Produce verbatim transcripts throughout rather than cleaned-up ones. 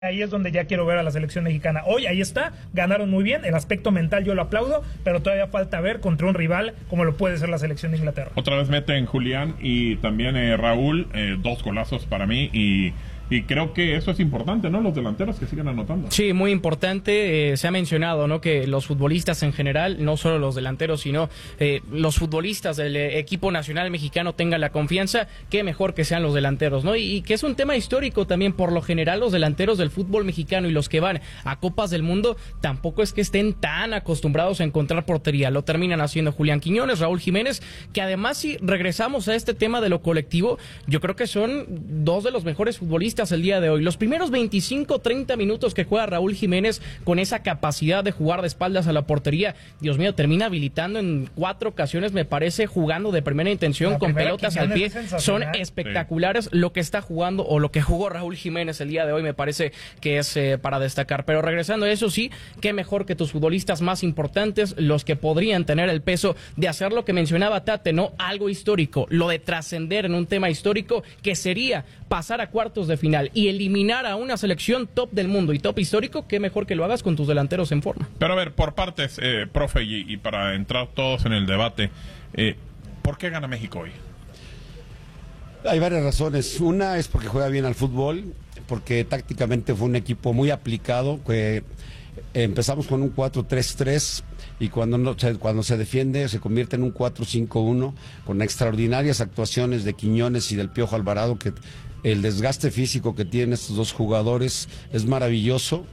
Ahí es donde ya quiero ver a la selección mexicana. Hoy ahí está, ganaron muy bien, el aspecto mental yo lo aplaudo, pero todavía falta ver contra un rival como lo puede ser la selección de Inglaterra. Otra vez meten Julián y también eh, Raúl, eh, dos golazos para mí y... Y creo que eso es importante, ¿no? Los delanteros que sigan anotando. Sí, muy importante. Eh, se ha mencionado, ¿no? Que los futbolistas en general, no solo los delanteros, sino eh, los futbolistas del eh, equipo nacional mexicano tengan la confianza. Qué mejor que sean los delanteros, ¿no? Y, y que es un tema histórico también. Por lo general, los delanteros del fútbol mexicano y los que van a Copas del Mundo tampoco es que estén tan acostumbrados a encontrar portería. Lo terminan haciendo Julián Quiñones, Raúl Jiménez, que además, si regresamos a este tema de lo colectivo, yo creo que son dos de los mejores futbolistas el día de hoy. Los primeros veinticinco, treinta minutos que juega Raúl Jiménez con esa capacidad de jugar de espaldas a la portería, Dios mío, termina habilitando en cuatro ocasiones, me parece, jugando de primera intención, la con pelotas al pie. Son espectaculares, sí. Lo que está jugando o lo que jugó Raúl Jiménez el día de hoy me parece que es eh, para destacar. Pero regresando a eso, sí, qué mejor que tus futbolistas más importantes, los que podrían tener el peso de hacer lo que mencionaba Tate, ¿no? Algo histórico, lo de trascender en un tema histórico que sería pasar a cuartos de final y eliminar a una selección top del mundo y top histórico, qué mejor que lo hagas con tus delanteros en forma. Pero a ver, por partes, eh, profe, y, y para entrar todos en el debate, eh, ¿por qué gana México hoy? Hay varias razones. Una es porque juega bien al fútbol, porque tácticamente fue un equipo muy aplicado, que empezamos con un cuatro tres tres y cuando, no, cuando se defiende se convierte en un cuatro cinco uno con extraordinarias actuaciones de Quiñones y del Piojo Alvarado, que el desgaste físico que tienen estos dos jugadores es maravilloso.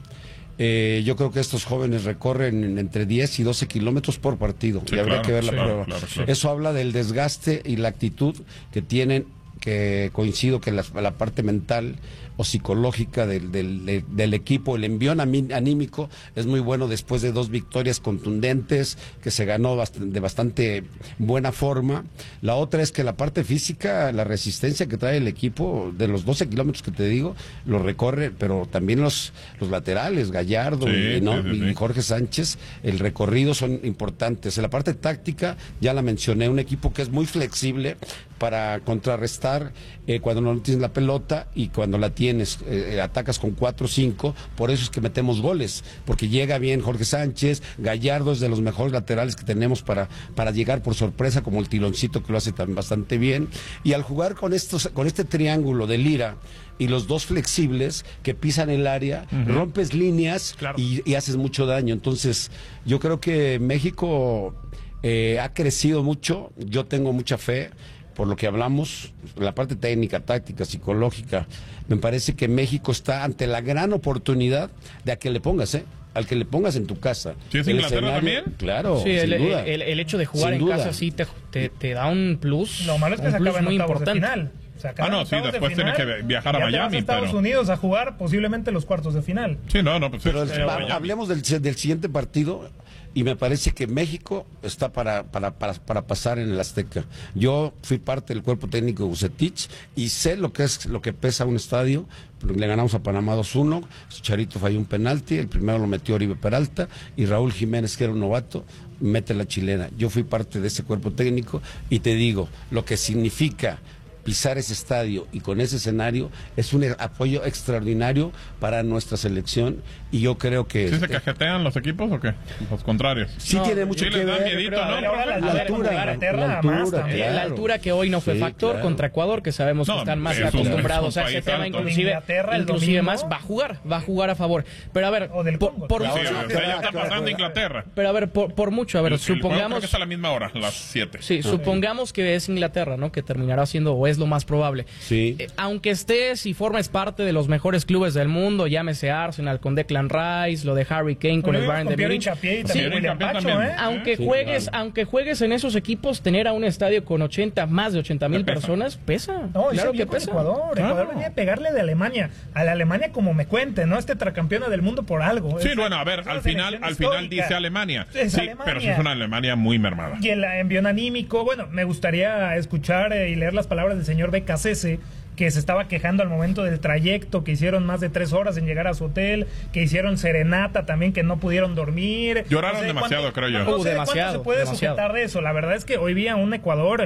Eh, yo creo que estos jóvenes recorren entre diez y doce kilómetros por partido, sí, y habría claro, que ver la sí, prueba. Claro, claro. Eso habla del desgaste y la actitud que tienen, que coincido que la, la parte mental o psicológica del, del, del equipo, el envión anímico es muy bueno después de dos victorias contundentes que se ganó de bastante buena forma. La otra es que la parte física, la resistencia que trae el equipo, de los doce kilómetros que te digo, lo recorre, pero también los, los laterales, Gallardo sí, y, ¿no? sí, sí, y Jorge Sánchez, el recorrido son importantes. En la parte táctica, ya la mencioné, un equipo que es muy flexible para contrarrestar eh, cuando no tienes la pelota y cuando la tienes, eh, atacas con cuatro o cinco, por eso es que metemos goles, porque llega bien Jorge Sánchez, Gallardo es de los mejores laterales que tenemos para, para llegar por sorpresa, como el Tiloncito, que lo hace también bastante bien, y al jugar con estos, con este triángulo de Lira y los dos flexibles que pisan el área, uh-huh. rompes líneas claro. y, y haces mucho daño. Entonces, yo creo que México eh, ha crecido mucho, yo tengo mucha fe. Por lo que hablamos, la parte técnica, táctica, psicológica, me parece que México está ante la gran oportunidad de a que le pongas, ¿eh? Al que le pongas en tu casa. ¿Sí es Inglaterra también? Claro, sí, sin el, duda. El, el hecho de jugar sin en duda. casa sí te, te, te da un plus. Lo malo es que se acaba en muy octavos importante. de final. Ah, no, sí, después tiene que viajar a ya Miami. Te vas a Estados pero... Unidos a jugar posiblemente los cuartos de final. Sí, no, no, pues pero es, el, va, hablemos del, del siguiente partido. Y me parece que México está para, para, para, para pasar en el Azteca. Yo fui parte del cuerpo técnico de Bucetich y sé lo que es lo que pesa un estadio. Le ganamos a Panamá dos uno, Chicharito falló un penalti, el primero lo metió Oribe Peralta y Raúl Jiménez, que era un novato, mete la chilena. Yo fui parte de ese cuerpo técnico y te digo, lo que significa pisar ese estadio y con ese escenario es un apoyo extraordinario para nuestra selección y yo creo que... ¿Sí se cajetean los equipos o qué? Los contrarios. Sí no, tiene mucho sí que ver. Miedito, ¿no? La, la, la, altura, la, la, altura, claro. la altura que hoy no fue sí, factor claro. contra Ecuador, que sabemos no, que están más acostumbrados a ese tema, inclusive, inclusive más va a jugar, va a jugar a favor. Pero a ver, por, por sí, mucho... O sea, ya está pasando Inglaterra. Pero a ver, por, por mucho, a ver, el, supongamos... Creo que es a la misma hora, las siete. Sí, sí, supongamos que es Inglaterra, ¿no? Que terminará siendo, o es lo más probable. Sí. Eh, aunque estés y formes parte de los mejores clubes del mundo, llámese Arsenal con Declan Rice, lo de Harry Kane con el Bayern de Múnich. Sí, ¿eh? Aunque sí, juegues, claro. aunque juegues en esos equipos, tener a un estadio con ochenta, más de ochenta mil personas, pesa. No, claro que pesa. Ecuador, claro. Ecuador venía a pegarle de Alemania, a la Alemania como me cuente, ¿no? Este tetracampeona del mundo por algo. Sí, es, bueno, a ver, al final, al final dice Alemania. Es sí, Alemania. pero es una Alemania muy mermada. Y el envión anímico, bueno, me gustaría escuchar eh, y leer las palabras del señor Becasese, que se estaba quejando al momento del trayecto, que hicieron más de tres horas en llegar a su hotel, que hicieron serenata también, que no pudieron dormir. Lloraron no sé demasiado, cuánto, creo yo. No, no uh, sé demasiado, cuánto se puede demasiado. sujetar de eso. La verdad es que hoy vi a un Ecuador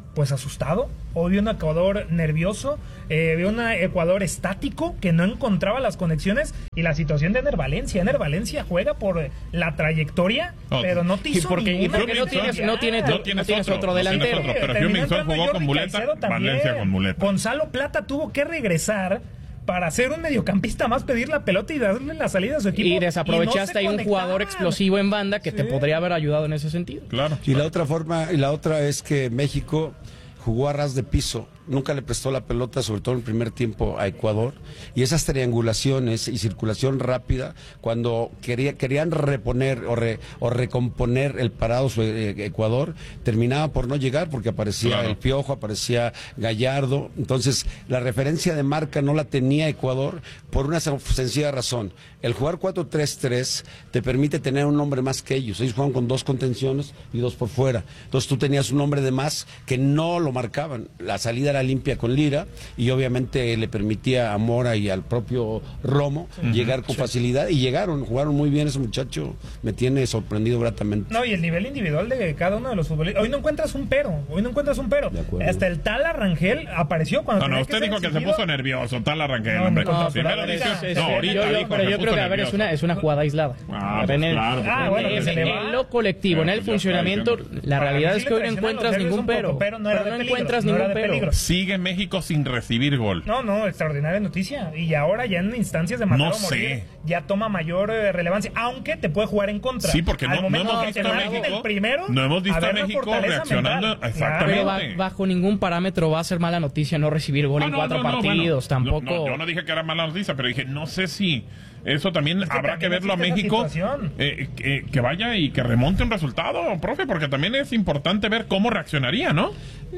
pues asustado. Hoy vi un Ecuador nervioso, eh, vi un Ecuador estático que no encontraba las conexiones, y la situación de Ener Valencia. Ener Valencia juega por la trayectoria, oh, pero no te hizo ¿Y porque, ninguna. ¿y porque no tienes, no tienes, no no tienes tienes otro, otro no tienes delantero? otro. Pero Terminó Heung-min Son entrando jugó Jordi con muleta, Caicedo también. Valencia con muleta. Gonzalo Plata tuvo que regresar para ser un mediocampista más, pedir la pelota y darle la salida a su equipo. Y desaprovechaste y no ahí un jugador explosivo en banda que Sí. te podría haber ayudado en ese sentido. Claro. Y la otra forma, y la otra es que México jugó a ras de piso, nunca le prestó la pelota, sobre todo en el primer tiempo, a Ecuador, y esas triangulaciones y circulación rápida, cuando quería, querían reponer o, re, o recomponer el parado su, eh, Ecuador, terminaba por no llegar porque aparecía Claro. el Piojo, aparecía Gallardo. Entonces la referencia de marca no la tenía Ecuador por una sencilla razón: el jugar cuatro tres tres te permite tener un hombre más que ellos. Ellos juegan con dos contenciones y dos por fuera, entonces tú tenías un hombre de más que no lo marcaban. La salida era limpia con Lira, y obviamente le permitía a Mora y al propio Romo uh-huh. llegar con sí. facilidad, y llegaron, jugaron muy bien. Ese muchacho me tiene sorprendido gratamente. No, y el nivel individual de cada uno de los futbolistas. Hoy no encuentras un pero, hoy no encuentras un pero. Hasta el Tala Rangel apareció cuando... No, no, usted dijo que se puso nervioso, Tala Rangel, no, hombre. No, Primero dice... No, ahorita yo, yo, dijo pero que yo creo que, a ver, es una, es una jugada aislada. Ah, pues, en, claro, ah, pues, bueno, en, que en, se le va. en lo colectivo, en el funcionamiento, la realidad es que hoy no encuentras ningún pero. Pero no, era pero no peligro, encuentras no ningún pero. Sigue México sin recibir gol. No, no, extraordinaria noticia. Y ahora ya en instancias de matar no o morir, sé. ya toma mayor eh, relevancia, aunque te puede jugar en contra. Sí, porque no, no hemos visto a México, México, primero, no hemos visto a México reaccionando mental. exactamente. Pero ba bajo ningún parámetro va a ser mala noticia no recibir gol no, en no, cuatro no, no, partidos, bueno, tampoco. No, yo no dije que era mala noticia, pero dije, no sé si eso también es que habrá también que verlo a México, eh, que, que vaya y que remonte un resultado, profe, porque también es importante ver cómo reaccionaría, ¿no?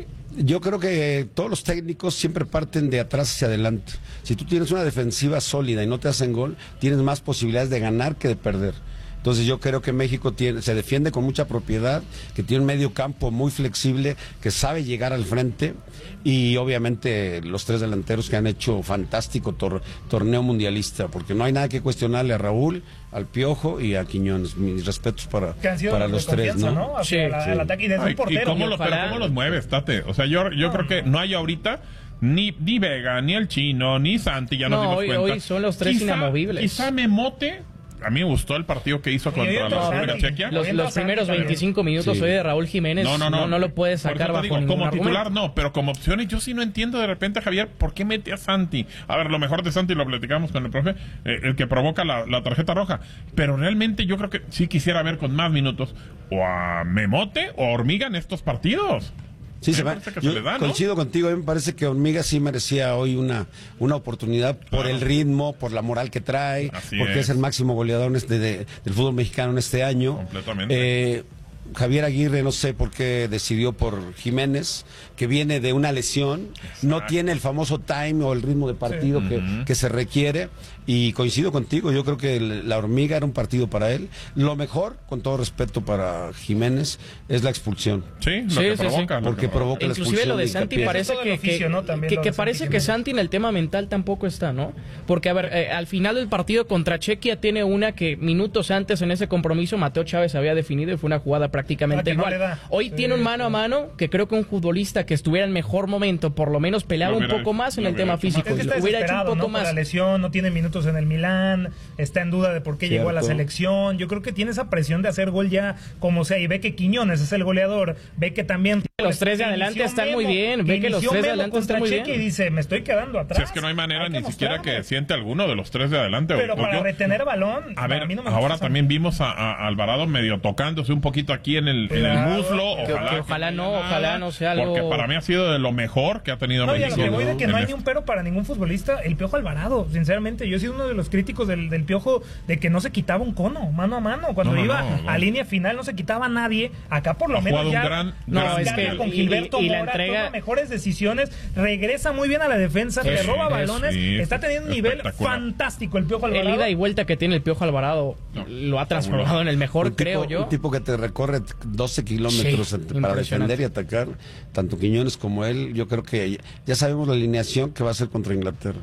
Yo creo que todos los técnicos siempre parten de atrás hacia adelante. Si tú tienes una defensiva sólida y no te hacen gol, tienes más posibilidades de ganar que de perder. Entonces yo creo que México tiene, se defiende con mucha propiedad, que tiene un medio campo muy flexible, que sabe llegar al frente, y obviamente los tres delanteros que han hecho fantástico tor torneo mundialista, porque no hay nada que cuestionarle a Raúl, al Piojo y a Quiñones. Mis respetos para, para los tres, ¿no? ¿no? Hacia sí, la, sí. El ataque y desde Ay, un portero. ¿Y cómo, lo, pero cómo los mueves, Tate? O sea, yo, yo no, creo que no hay ahorita ni, ni Vega, ni el Chino, ni Santi, ya nos no, dimos hoy, cuenta. hoy son los tres quizá, inamovibles. Quizá Memote. A mí me gustó el partido que hizo contra la República Chequia. Los, los primeros veinticinco minutos sí. hoy de Raúl Jiménez no, no, no, no, no lo puedes sacar bajo digo, ningún como argumento. titular no, pero como opciones yo sí no entiendo de repente, Javier, ¿por qué mete a Santi? A ver, lo mejor de Santi lo platicamos con el profe, eh, el que provoca la, la tarjeta roja. Pero realmente yo creo que sí quisiera ver con más minutos o a Memote o a Hormiga en estos partidos. Sí, se va. Yo se da, ¿no? Coincido contigo, a mí me parece que Hormiga sí merecía hoy una, una oportunidad por claro. el ritmo, por la moral que trae, Así porque es. es el máximo goleador este de, del fútbol mexicano en este año. Completamente. Eh, Javier Aguirre, no sé por qué decidió por Jiménez, que viene de una lesión, Exacto. no tiene el famoso time o el ritmo de partido sí. que, uh-huh. que se requiere, y coincido contigo, yo creo que el, la Hormiga era un partido para él. Lo mejor, con todo respeto para Jiménez, es la expulsión. Sí, lo sí, que sí, provoca. sí. Lo porque que provoca la Inclusive lo de Santi de parece que, que, ¿no? que, que parece que Santi en el tema mental tampoco está, ¿no? Porque, a ver, eh, al final del partido contra Chequia tiene una que minutos antes en ese compromiso Mateo Chávez había definido y fue una jugada prácticamente igual. No Hoy sí, tiene un mano sí. a mano que creo que un futbolista que estuviera en mejor momento por lo menos peleaba hubiera, un poco más en el tema físico. Es que está hubiera hecho un poco ¿no? más. Por la lesión, no tiene minutos en el Milán, está en duda de por qué Cierto. llegó a la selección. Yo creo que tiene esa presión de hacer gol ya como sea, y ve que Quiñones es el goleador, ve que también los tres de adelante están Memo, muy bien, ve que los tres de adelante están muy bien. Y dice, me estoy quedando atrás. Si es que no hay manera hay ni siquiera que siente alguno de los tres de adelante. Pero o, para yo, retener balón, a ver, mí no me ahora también vimos a, a Alvarado medio tocándose un poquito aquí en el, en el muslo. Que, ojalá, que ojalá no, nada, ojalá no sea algo. Porque para mí ha sido de lo mejor que ha tenido no, México. No, y a lo que voy de que no hay este. ni un pero para ningún futbolista, el Piojo Alvarado, sinceramente, yo he sido uno de los críticos del, del Piojo de que no se quitaba un cono, mano a mano, cuando no, no, iba no, no. a línea final no se quitaba a nadie, acá por lo ha menos ya gran, no, gran es que con Gilberto y, y, y Mora, la entrega... toma mejores decisiones, regresa muy bien a la defensa, te roba balones, sí, está teniendo un nivel fantástico el Piojo Alvarado. El ida y vuelta que tiene el Piojo Alvarado no, lo ha transformado no. en el mejor, un tipo, creo yo. Un tipo que te recorre doce kilómetros sí, para defender y atacar, tanto Quiñones como él. Yo creo que ya sabemos la alineación que va a hacer contra Inglaterra.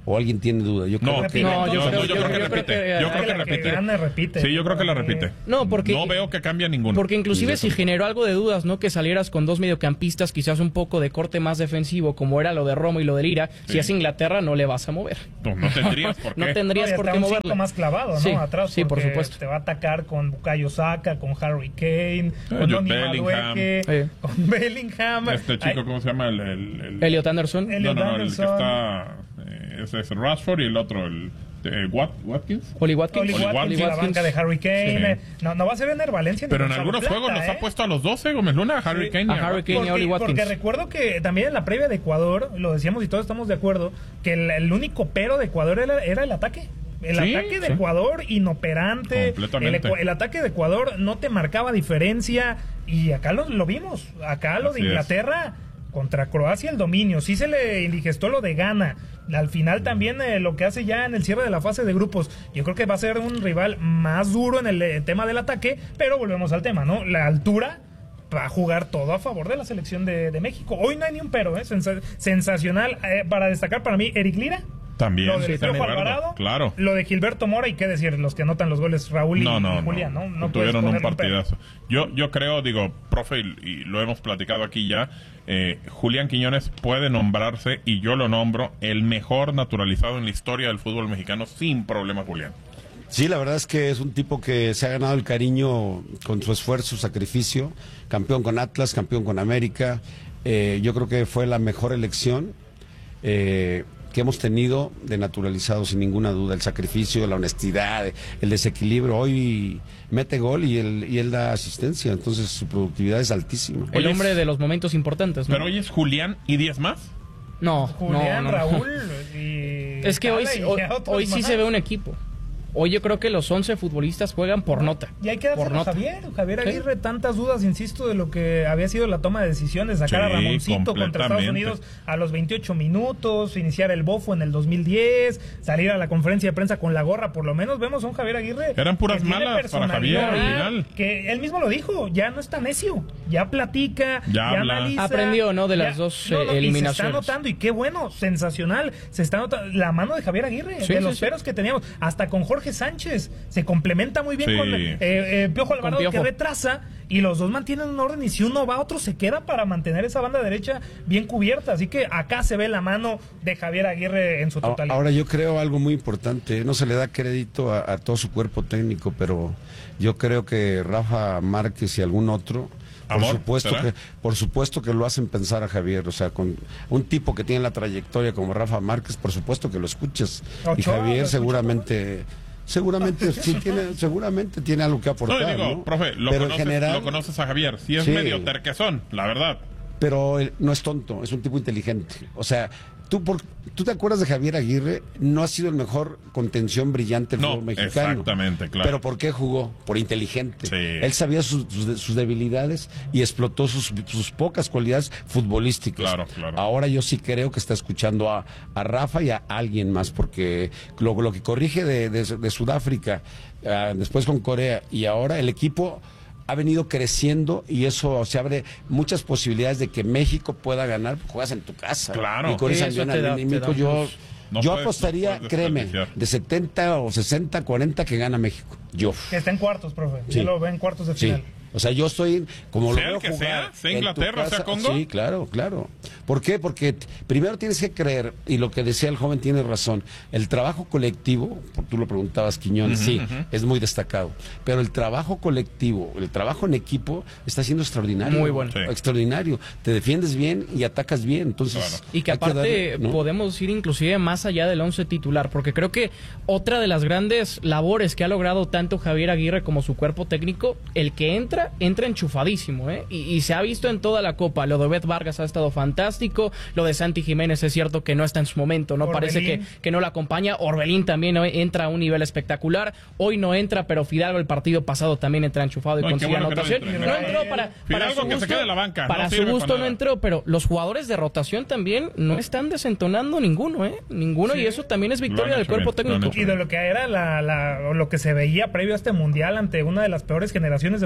¿O alguien tiene duda? Yo creo No, que no, yo no, creo- no, yo creo que yo creo repite. que- Yo creo que la que repite. gana, repite. Sí, yo creo que la repite. No, porque- No veo que cambie ninguno. Porque inclusive si generó algo de dudas, ¿no? Que salieras con dos mediocampistas quizás un poco de corte más defensivo, como era lo de Romo y lo de Lira, Sí. si es Inglaterra no le vas a mover. No, no tendrías por qué. No tendrías No, y por hasta qué un moverle. cinco más clavado, ¿no? Sí, Atrás, sí, por porque supuesto. te va a atacar con Bukayo Saka, con Harry Kane, con Jude Donny Bellingham. Madueke, Sí. con Bellingham. Este chico, Ay, ¿cómo se llama? El, el, el- Elliot Anderson. El- No, no, no, el que Anderson. está... eh, ese es Rashford y el otro, el... eh, Wat- Watkins. Oli Watkins. Oli Oli Watkins, Watkins. la banca de Harry Kane. Sí. No, no va a ser Ener Valencia. ni Pero en Gonzalo algunos Plata, juegos los ¿eh? ha puesto a los doce, Gómez Luna, a Harry Sí. Kane. y A Harry Kane y Porque, Oli Watkins. porque recuerdo que también en la previa de Ecuador, lo decíamos y todos estamos de acuerdo, que el, el único pero de Ecuador era, era el ataque. El Sí, ataque de sí. Ecuador inoperante. El, Completamente. ecua- el ataque de Ecuador no te marcaba diferencia. Y acá lo, lo vimos. Acá lo Así de es. Inglaterra contra Croacia, el dominio. Sí se le indigestó lo de Ghana. Al final también eh, lo que hace ya en el cierre de la fase de grupos. Yo creo que va a ser un rival más duro en el eh, tema del ataque. Pero volvemos al tema, ¿no? La altura va a jugar todo a favor de la selección de, de México. Hoy no hay ni un pero, ¿eh? Sensa- sensacional. Eh, para destacar para mí, Eric Lira. También. Lo del Sí, Piojo también. Alvarado. Claro. Lo de Gilberto Mora y qué decir, los que anotan los goles, Raúl y, No, no, y Julián, ¿no? no. No puedes Tuvieron un ponerle pero. partidazo. Yo, yo creo, digo, profe, y, y lo hemos platicado aquí ya, eh, Julián Quiñones puede nombrarse, y yo lo nombro, el mejor naturalizado en la historia del fútbol mexicano, sin problema, Julián. Sí, la verdad es que es un tipo que se ha ganado el cariño con su esfuerzo, su sacrificio. Campeón con Atlas, campeón con América. Eh, yo creo que fue la mejor elección eh, que hemos tenido de naturalizado, sin ninguna duda. El sacrificio, la honestidad, el desequilibrio. Hoy mete gol y él, y él da asistencia. Entonces su productividad es altísima. El Oye, hombre de los momentos importantes, ¿no? Pero hoy es Julián y diez más. No, Julián, no, no, no. Raúl y... Es que hoy, Cala sí- y hoy, a otros hoy sí más. se ve un equipo. Hoy yo creo que los once futbolistas juegan por nota. Y hay que por dárselo a nota. Javier. Javier Sí. Aguirre, tantas dudas, insisto, de lo que había sido la toma de decisiones, sacar Sí, a Ramoncito contra Estados completamente. Unidos a los veintiocho minutos, iniciar el bofo en el dos mil diez, salir a la conferencia de prensa con la gorra, por lo menos vemos a un Javier Aguirre. Eran puras que tiene malas para Javier al personalidad, final. Que él mismo lo dijo, ya no está necio, ya platica, Ya ya, habla. analiza. Aprendió, ¿no? De las ya- dos, no, eh, no, y eliminaciones. se está notando, y qué bueno, sensacional, se está notando la mano de Javier Aguirre, Sí, de sí, los sí. peros que teníamos, hasta con Jorge Sánchez, se complementa muy bien Sí. con eh, eh, Piojo Alvarado, Piojo. que retrasa, y los dos mantienen un orden, y si uno va, otro se queda para mantener esa banda derecha bien cubierta, así que acá se ve la mano de Javier Aguirre en su totalidad. Ahora yo creo algo muy importante, no se le da crédito a, a todo su cuerpo técnico, pero yo creo que Rafa Márquez y algún otro, por Amor, supuesto ¿será? que por supuesto que lo hacen pensar a Javier, o sea, con un tipo que tiene la trayectoria como Rafa Márquez, por supuesto que lo escuchas. Ochoa, Y Javier ¿lo escuchas, seguramente seguramente sí tiene seguramente tiene algo que No, aportar, y digo, ¿no? profe, lo Pero en conoces, general lo conoces a Javier. Sí es Sí. medio terquezón, la verdad. pero él no es tonto, es un tipo inteligente. O sea, tú por, tú te acuerdas de Javier Aguirre, no ha sido el mejor contención brillante del No, fútbol mexicano. exactamente, claro. Pero ¿por qué jugó? Por inteligente. Sí. Él sabía sus, sus, sus debilidades y explotó sus, sus pocas cualidades futbolísticas. Claro, claro. Ahora yo sí creo que está escuchando a, a Rafa y a alguien más, porque lo, lo que corrige de, de, de Sudáfrica, uh, después con Corea y ahora el equipo ha venido creciendo y eso se abre muchas posibilidades de que México pueda ganar. Juegas en tu casa. Claro. Y con esa Eso ambición te da- anímico, te da yo, unos- No yo puedes- apostaría, no puedes créeme, desperdiciar. de setenta o sesenta, cuarenta que gana México. Yo. Que está en cuartos, profe, Sí. yo lo veo en cuartos de Sí. final. O sea, yo estoy como Sea lo veo el que jugar sea, sea en tu Inglaterra, sea casa. Congo. Sí, claro, claro. ¿Por qué? Porque t- primero tienes que creer, y lo que decía el joven tiene razón, el trabajo colectivo, por- tú lo preguntabas, Quiñones, Ujú, sí, ujú. es muy destacado, pero el trabajo colectivo, el trabajo en equipo está siendo extraordinario. Muy bueno. Sí. Extraordinario. Te defiendes bien y atacas bien, entonces... Claro. Y que hay aparte darle, ¿no? podemos ir inclusive más allá del once titular, porque creo que otra de las grandes labores que ha logrado tanto Javier Aguirre como su cuerpo técnico, el que entra, entra enchufadísimo, ¿eh? Y, y se ha visto en toda la Copa. Lo de Obed Vargas ha estado fantástico, lo de Santi Jiménez es cierto que no está en su momento, no Orbelín. parece que, que no lo acompaña. Orbelín también ¿no? entra a un nivel espectacular. Hoy no entra, pero Fidalgo el partido pasado también entra enchufado y No, y qué consiguió bueno que no anotación. entre, No, ¿no? entró para, para Fidalgo su que se gusto, quede en la banca, para no su sirve para gusto no nada. entró, pero los jugadores de rotación también no están desentonando ninguno, ¿eh? Ninguno, y eso también es victoria Lo han del hecho cuerpo bien, lo han técnico. Y de lo que era la, la- o lo que se veía previo a este mundial ante una de las peores generaciones de futbolistas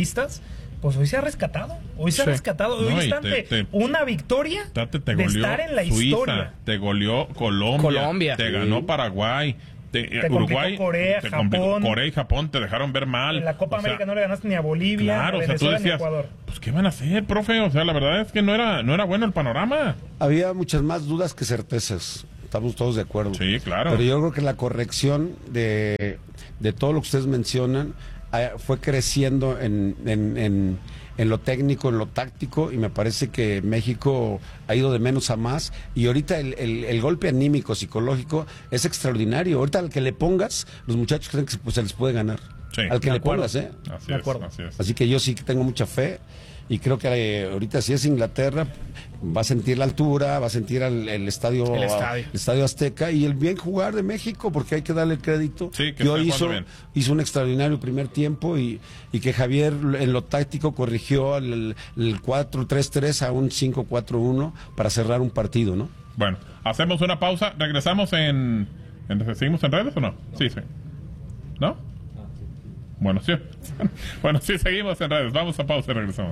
futbolistas, pues hoy se ha rescatado. Hoy se sí. ha rescatado. Hoy no, está ante te, te, una victoria te, te de estar en la Suiza, historia. Te goleó Colombia. Colombia. Te ganó Paraguay. Te, te Uruguay, Corea, te Japón. Corea y Japón te dejaron ver mal. En la Copa o América sea, no le ganaste ni a Bolivia, claro, a Venezuela, o sea, tú decías, ni a Ecuador. Pues ¿qué van a hacer, profe? O sea, la verdad es que no era, no era bueno el panorama. Había muchas más dudas que certezas. Estamos todos de acuerdo. Sí, claro. Pero yo creo que la corrección de, de todo lo que ustedes mencionan fue creciendo en, en, en, en lo técnico, en lo táctico, y me parece que México ha ido de menos a más, y ahorita el, el, el golpe anímico, psicológico es extraordinario. Ahorita al que le pongas, los muchachos creen que pues, se les puede ganar. Sí, al que le acuerdo. pongas, ¿eh? Así de es, acuerdo. Así es. Así que yo sí tengo mucha fe. Y creo que eh, ahorita si es Inglaterra, va a sentir la altura, va a sentir el, el, estadio, el estadio el estadio Azteca y el bien jugar de México, porque hay que darle el crédito. Sí, que y hoy hizo, hizo un extraordinario primer tiempo y, y que Javier en lo táctico corrigió el, el cuatro tres tres a un cinco cuatro uno para cerrar un partido, ¿no? Bueno, hacemos una pausa, regresamos en... en ¿seguimos en redes o no? Sí, sí. ¿No? Bueno, sí. Bueno, sí, seguimos en redes. Vamos a pausa y regresamos.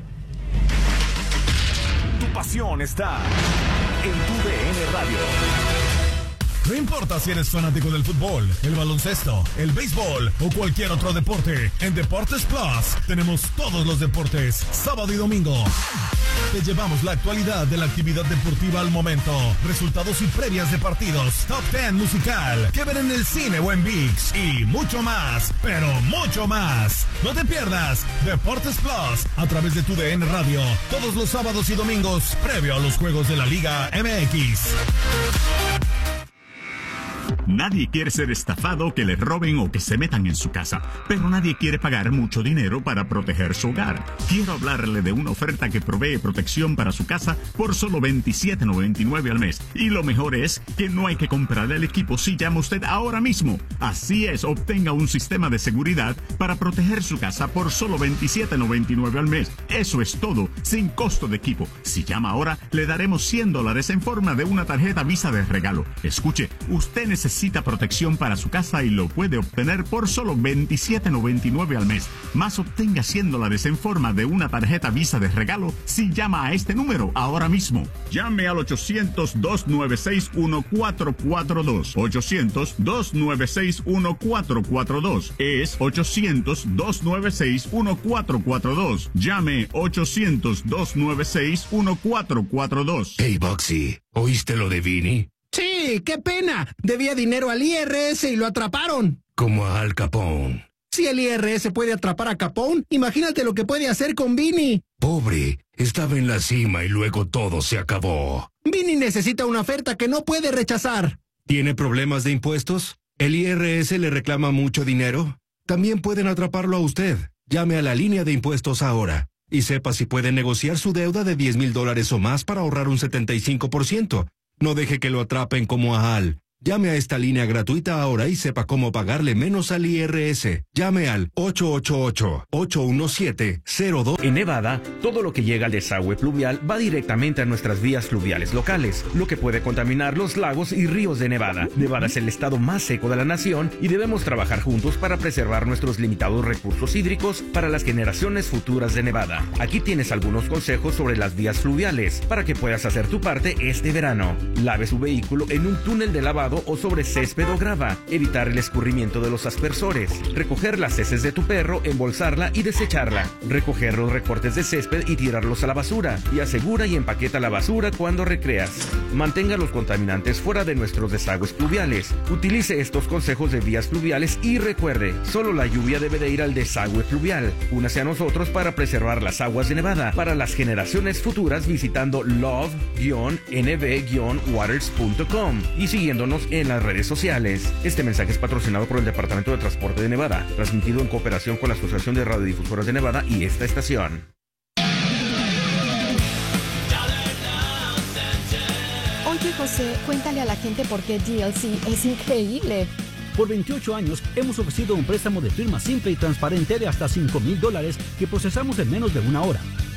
Tu pasión está en tu D N Radio. No importa si eres fanático del fútbol, el baloncesto, el béisbol o cualquier otro deporte, en Deportes Plus tenemos todos los deportes, sábado y domingo. Te llevamos la actualidad de la actividad deportiva al momento, resultados y previas de partidos, top diez musical, que ver en el cine o en ViX y mucho más, pero mucho más. No te pierdas Deportes Plus a través de tu D N Radio, todos los sábados y domingos, previo a los juegos de la Liga M X. Nadie quiere ser estafado, que le roben o que se metan en su casa, pero nadie quiere pagar mucho dinero para proteger su hogar. Quiero hablarle de una oferta que provee protección para su casa por solo veintisiete noventa y nueve al mes. Y lo mejor es que no hay que comprar el equipo si llama usted ahora mismo. Así es, obtenga un sistema de seguridad para proteger su casa por solo veintisiete noventa y nueve al mes. Eso es todo, sin costo de equipo. Si llama ahora, le daremos cien dólares en forma de una tarjeta Visa de regalo. Escuche, usted necesita Necesita protección para su casa y lo puede obtener por solo veintisiete noventa y nueve al mes. Más obtenga cien dólares en forma de una tarjeta Visa de regalo si llama a este número ahora mismo. Llame al ochocientos, dos nueve seis, uno cuatro cuatro dos. ochocientos, dos nueve seis, uno cuatro cuatro dos. Es ochocientos, dos nueve seis, uno cuatro cuatro dos. Llame ochocientos, dos nueve seis, uno cuatro cuatro dos. Hey, Boxy, ¿oíste lo de Vini? Sí, qué pena. Debía dinero al I R S y lo atraparon. Como a Al Capone. Si el I R S puede atrapar a Capone, imagínate lo que puede hacer con Vini. Pobre, estaba en la cima y luego todo se acabó. Vini necesita una oferta que no puede rechazar. ¿Tiene problemas de impuestos? ¿El I R S le reclama mucho dinero? También pueden atraparlo a usted. Llame a la línea de impuestos ahora y sepa si puede negociar su deuda de diez mil dólares o más para ahorrar un setenta y cinco por ciento. No deje que lo atrapen como a Al. Llame a esta línea gratuita ahora y sepa cómo pagarle menos al I R S. Llame al ocho ocho ocho, ocho uno siete, cero dos. En Nevada, todo lo que llega al desagüe pluvial va directamente a nuestras vías fluviales locales, lo que puede contaminar los lagos y ríos de Nevada. Nevada es el estado más seco de la nación y debemos trabajar juntos para preservar nuestros limitados recursos hídricos para las generaciones futuras de Nevada. Aquí tienes algunos consejos sobre las vías fluviales para que puedas hacer tu parte este verano. Lave su vehículo en un túnel de lavado o sobre césped o grava, evitar el escurrimiento de los aspersores, recoger las heces de tu perro, embolsarla y desecharla, recoger los recortes de césped y tirarlos a la basura, y asegura y empaqueta la basura cuando recreas. Mantenga los contaminantes fuera de nuestros desagües pluviales, utilice estos consejos de vías fluviales y recuerde, solo la lluvia debe de ir al desagüe pluvial. Únase a nosotros para preservar las aguas de Nevada para las generaciones futuras visitando love guion n v guion waters punto com y siguiéndonos en las redes sociales. Este mensaje es patrocinado por el Departamento de Transporte de Nevada, transmitido en cooperación con la Asociación de Radiodifusoras de Nevada y esta estación. Oye, José, cuéntale a la gente por qué D L C es increíble. Por veintiocho años hemos ofrecido un préstamo de firma simple y transparente de hasta cinco mil dólares que procesamos en menos de una hora.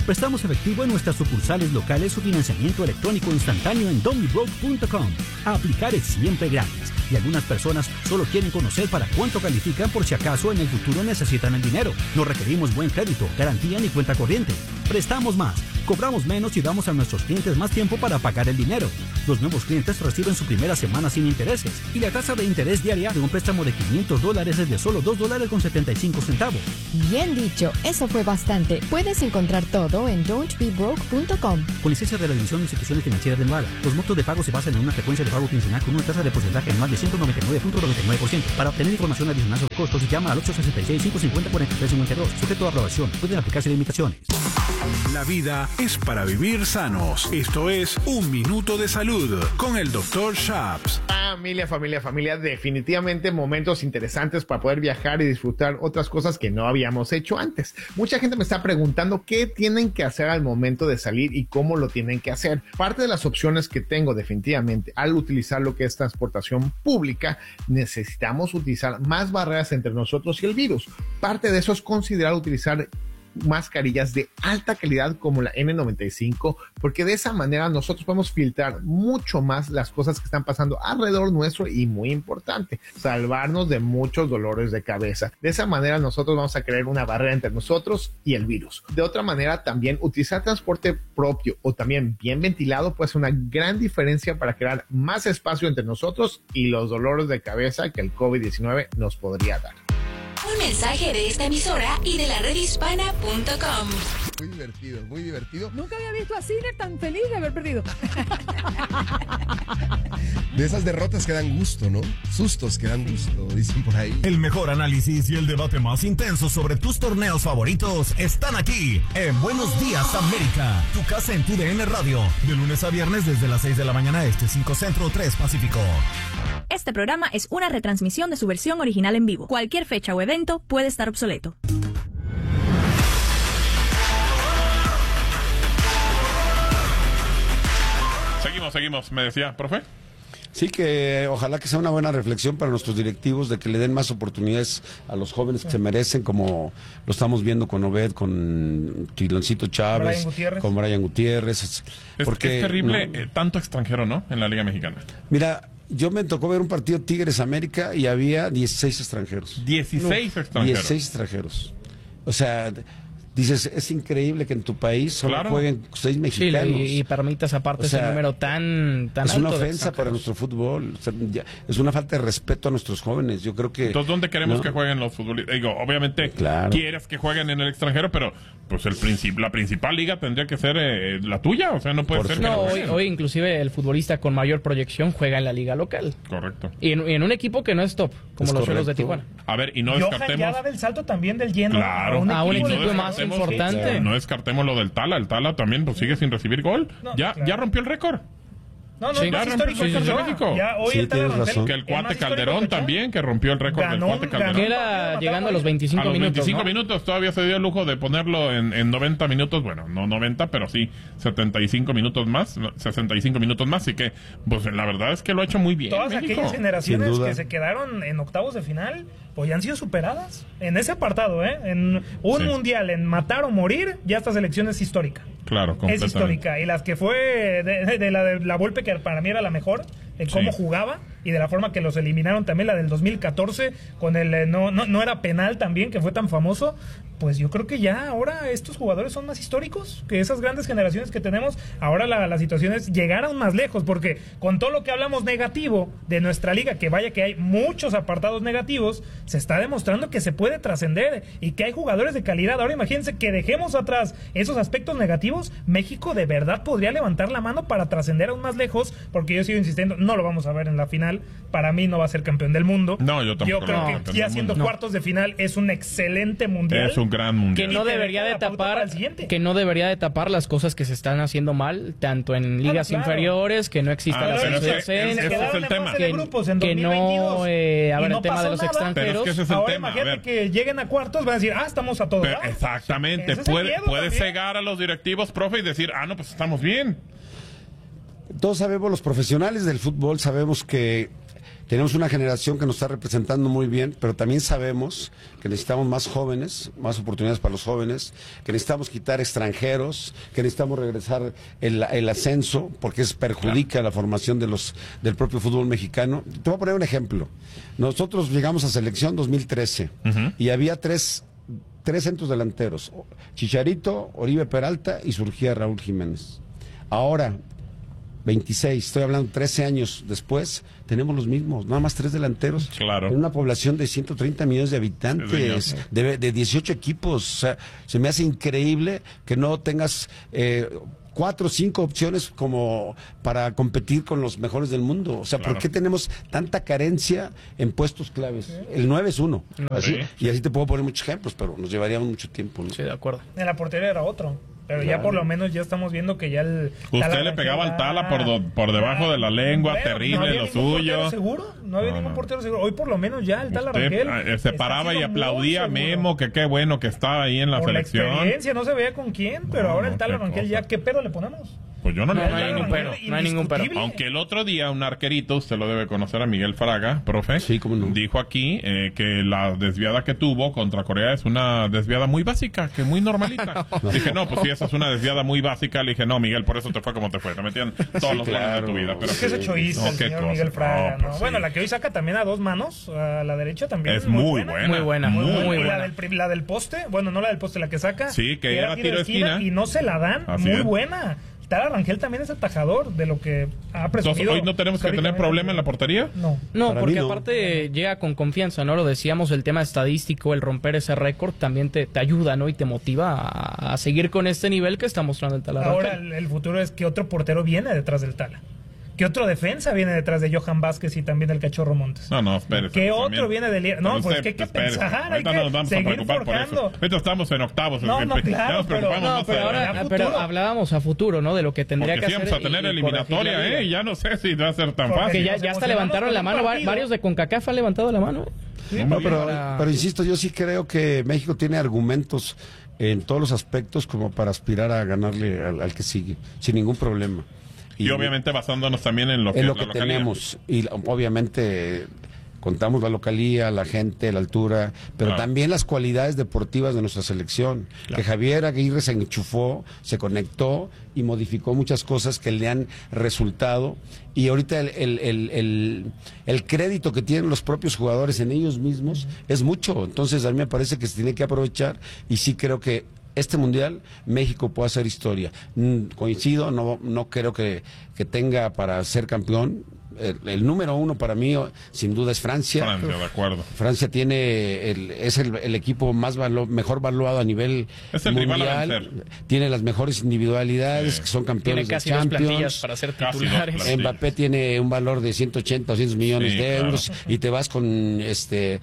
Prestamos efectivo en nuestras sucursales locales o financiamiento electrónico instantáneo en domibroke punto com. Aplicar es siempre gratis y algunas personas solo quieren conocer para cuánto califican por si acaso en el futuro necesitan el dinero. No requerimos buen crédito, garantía ni cuenta corriente. Prestamos más, cobramos menos y damos a nuestros clientes más tiempo para pagar el dinero. Los nuevos clientes reciben su primera semana sin intereses y la tasa de interés diaria de un préstamo de quinientos dólares es de solo dos dólares con setenta y cinco centavos. Bien dicho, eso fue bastante. Puedes encontrar todo en don't be broke punto com. Con licencia de la División de Instituciones Financieras de Nevada, los montos de pago se basan en una frecuencia de pago quincenal con una tasa de porcentaje anual de ciento noventa y nueve punto noventa y nueve por ciento. Para obtener información adicional sobre costos, llama al ocho sesenta y seis, cinco cincuenta, cuarenta y tres cincuenta y dos. Sujeto a aprobación. Pueden aplicarse limitaciones. La vida es para vivir sanos. Esto es Un Minuto de Salud con el doctor Shaps. Familia, familia, familia, definitivamente momentos interesantes para poder viajar y disfrutar otras cosas que no habíamos hecho antes. Mucha gente me está preguntando qué tienen que hacer al momento de salir y cómo lo tienen que hacer. Parte de las opciones que tengo definitivamente al utilizar lo que es transportación pública, necesitamos utilizar más barreras entre nosotros y el virus. Parte de eso es considerar utilizar mascarillas de alta calidad como la N noventa y cinco, porque de esa manera nosotros podemos filtrar mucho más las cosas que están pasando alrededor nuestro y, muy importante, salvarnos de muchos dolores de cabeza. De esa manera nosotros vamos a crear una barrera entre nosotros y el virus. De otra manera, también utilizar transporte propio o también bien ventilado puede ser una gran diferencia para crear más espacio entre nosotros y los dolores de cabeza que el COVID diecinueve nos podría dar. Un mensaje de esta emisora y de la red hispana punto com. Muy divertido, muy divertido. Nunca había visto a Sinner tan feliz de haber perdido. De esas derrotas que dan gusto, ¿no? Sustos que dan gusto, dicen por ahí. El mejor análisis y el debate más intenso sobre tus torneos favoritos están aquí en Buenos Días América. Tu casa en tu D N Radio. De lunes a viernes desde las seis de la mañana este, cinco Centro, tres Pacífico. Este programa es una retransmisión de su versión original en vivo. Cualquier fecha o evento puede estar obsoleto. Seguimos, seguimos. ¿Me decía, profe? Sí, que ojalá que sea una buena reflexión para nuestros directivos de que le den más oportunidades a los jóvenes que se merecen, como lo estamos viendo con Obed, con Quiloncito Chávez, Brian con Brian Gutiérrez. Es, porque, es terrible no, eh, tanto extranjero, ¿no? En la Liga Mexicana. Mira, yo me tocó ver un partido Tigres América y había dieciséis extranjeros. dieciséis no, extranjeros. dieciséis extranjeros. O sea, dices, es increíble que en tu país solo Claro. jueguen seis mexicanos. Sí, y, y permitas aparte O sea, ese número tan, tan es alto una de ofensa para nuestro fútbol. O sea, ya, es una falta de respeto a nuestros jóvenes. Yo creo que... Entonces, ¿dónde queremos ¿no? que jueguen los futbolistas? Digo, obviamente Claro. quieres que jueguen en el extranjero, pero pues el princip la principal liga tendría que ser eh, la tuya. O sea, no puede Por ser no, que no hoy, jueguen. hoy inclusive el futbolista con mayor proyección juega en la liga local. Correcto. Y en, y en un equipo que no es top, como Es los Cholos de correcto. Tijuana. A ver, y no Johan descartemos... ya daba el salto también del lleno Claro. a un equipo, no de- más descartemos- importante. No descartemos lo del Tala. El Tala también pues, sigue sin recibir gol. No, ya, claro. ya rompió el récord. No, no, Sí, es ya más rompió histórico el el récord de Ochoa. México. Ya hoy Sí, el Tala tienes Roncel, razón. Que el el cuate más histórico Calderón de Ochoa. también, que rompió el récord Ganó del cuate un- Calderón. ganó Que era llegando a los veinticinco A los minutos. veinticinco ¿no? minutos todavía se dio el lujo de ponerlo en, en noventa minutos, bueno, no noventa, pero sí setenta y cinco minutos más, no, sesenta y cinco minutos más, así que, pues la verdad es que lo ha hecho muy bien Todas México. aquellas Sin generaciones duda. que se quedaron en octavos de final, pues ya han sido superadas en ese apartado, ¿eh? En un Sí. mundial, en matar o morir, ya esta selección es histórica. Claro, Es completamente. histórica. Y las que fue de, de- de la de la Volpe, que para mí era la mejor, de cómo Sí. jugaba y de la forma que los eliminaron también, la del dos mil catorce, con el eh, no, no, no era penal también, que fue tan famoso. Pues yo creo que ya ahora estos jugadores son más históricos que esas grandes generaciones que tenemos. Ahora la, la situación es llegar aún más lejos, porque con todo lo que hablamos negativo de nuestra liga, que vaya que hay muchos apartados negativos, se está demostrando que se puede trascender y que hay jugadores de calidad. Ahora imagínense que dejemos atrás esos aspectos negativos, México de verdad podría levantar la mano para trascender aún más lejos, porque yo sigo insistiendo, no lo vamos a ver en la final. Para mí no va a ser campeón del mundo. No, yo tampoco Yo lo creo veo que campeón ya del siendo mundo. cuartos de final es un excelente mundial. Es un gran mundial. Que no Y te debería deja de la pauta para tapar el siguiente. que no debería de tapar las cosas que se están haciendo mal, tanto en ligas claro. inferiores, que no exista Ah, la pero selección ese- ese- ascenso, ese es quedaron el en tema. fase de que, grupos en que no, dos mil veintidós, eh, a y ver, no el tema pasó de los nada. extranjeros. Pero es que ese es el Ahora tema, a imagínate ver. que lleguen a cuartos, van a decir, ah, estamos a todo. Pero, dar. exactamente, Ese es el puede, miedo puede también. cegar a los directivos, profe, y decir, ah, no, pues estamos bien. Todos sabemos, los profesionales del fútbol, sabemos que tenemos una generación que nos está representando muy bien, pero también sabemos que necesitamos más jóvenes, más oportunidades para los jóvenes, que necesitamos quitar extranjeros, que necesitamos regresar el, el ascenso, porque eso perjudica claro. la formación de los del propio fútbol mexicano. Te voy a poner un ejemplo. Nosotros llegamos a selección dos mil trece uh-huh. y había tres, tres centros delanteros, Chicharito, Oribe Peralta y surgía Raúl Jiménez. Ahora, veintiséis, estoy hablando trece años después, tenemos los mismos, nada más tres delanteros. Claro. En una población de ciento treinta millones de habitantes, sí, de, de dieciocho equipos. O sea, se me hace increíble que no tengas eh, cuatro o cinco opciones como para competir con los mejores del mundo. O sea, claro. ¿por qué tenemos tanta carencia en puestos claves? Sí. El nueve es uno. Así, sí. Y así te puedo poner muchos ejemplos, pero nos llevaríamos mucho tiempo, ¿no? Sí, de acuerdo. En la portería era otro. Pero claro. ya por lo menos ya estamos viendo que ya el... Usted le pegaba al Tala por, do, por debajo de la lengua, bueno, terrible no lo suyo. Seguro, no había no, ningún no. portero seguro. Hoy por lo menos ya el Tala Rangel... Eh, se paraba y aplaudía a Memo, que qué bueno que estaba ahí en la por selección. La experiencia, no se veía con quién, pero no, ahora el Tala Rangel cosa. ya, ¿qué pedo le ponemos? Pues yo no, no le no hay ningún pero, no hay ningún pero. Aunque el otro día un arquerito, usted lo debe conocer, a Miguel Fraga, profe, sí, cómo no. dijo aquí eh, que la desviada que tuvo contra Corea es una desviada muy básica, que muy normalita. no. Dije, no, pues si esa es una desviada muy básica, le dije, no, Miguel, por eso te fue como te fue, te metían todos sí, los claro. goles de tu vida. Pero es que es hechoísta no, el señor cosa. Miguel Fraga, no, pues, ¿no? Bueno, sí. la que hoy saca también a dos manos, a la derecha también es, es muy, buena. muy buena. Muy buena, muy buena. La del, la del poste, bueno, no la del poste, la que saca. Sí, que, que era tiro de esquina, esquina. Y no se la dan, Así muy es. buena. Tala Rangel también es atajador de lo que ha presumido. Entonces, ¿hoy no tenemos que tener problema en la portería? No. No, Para porque no. aparte llega con confianza, ¿no? Lo decíamos, el tema estadístico, el romper ese récord también te, te ayuda, ¿no? Y te motiva a, a seguir con este nivel que está mostrando el Tala Ahora Rangel. el, el futuro es que otro portero viene detrás del Tala. ¿Qué otro defensa viene detrás de Johan Vázquez y también del Cachorro Montes? No, no, espérese. ¿Qué otro también. viene del... No, pues ¿qué hay que pensar? Hay que no nos vamos seguir a preocupar forjando. Por eso. Ahorita estamos en octavos. No, no, claro, pero, no, pero ahora pero hablábamos a futuro, ¿no? De lo que tendría Porque que sí hacer. Vamos a tener y, eliminatoria, ¿eh? Y ya no sé si va a ser tan Porque fácil. ya, ya hasta levantaron la mano, partido. varios de CONCACAF han levantado la mano. ¿eh? Sí, no, pero, para... pero insisto, yo sí creo que México tiene argumentos en todos los aspectos como para aspirar a ganarle al, al que sigue, sin ningún problema. Y, y obviamente basándonos también en lo que, en lo que tenemos. Y obviamente contamos la localía, la gente, la altura, pero claro. también las cualidades deportivas de nuestra selección. Claro. Que Javier Aguirre se enchufó, se conectó y modificó muchas cosas que le han resultado. Y ahorita el, el, el, el, el crédito que tienen los propios jugadores en ellos mismos es mucho. Entonces a mí me parece que se tiene que aprovechar y sí creo que este mundial México puede hacer historia. Mm, coincido, no, no creo que, que tenga para ser campeón. El, el número uno para mí, sin duda, es Francia. Francia, de acuerdo. Francia tiene el, es el, el equipo más valo, mejor valuado a nivel es el mundial. Rival a vencer. Tiene las mejores individualidades, sí. que son campeones tiene casi de Champions. Dos plantillas para ser titulares. Mbappé tiene un valor de ciento ochenta o doscientos millones sí, de euros claro. y te vas con este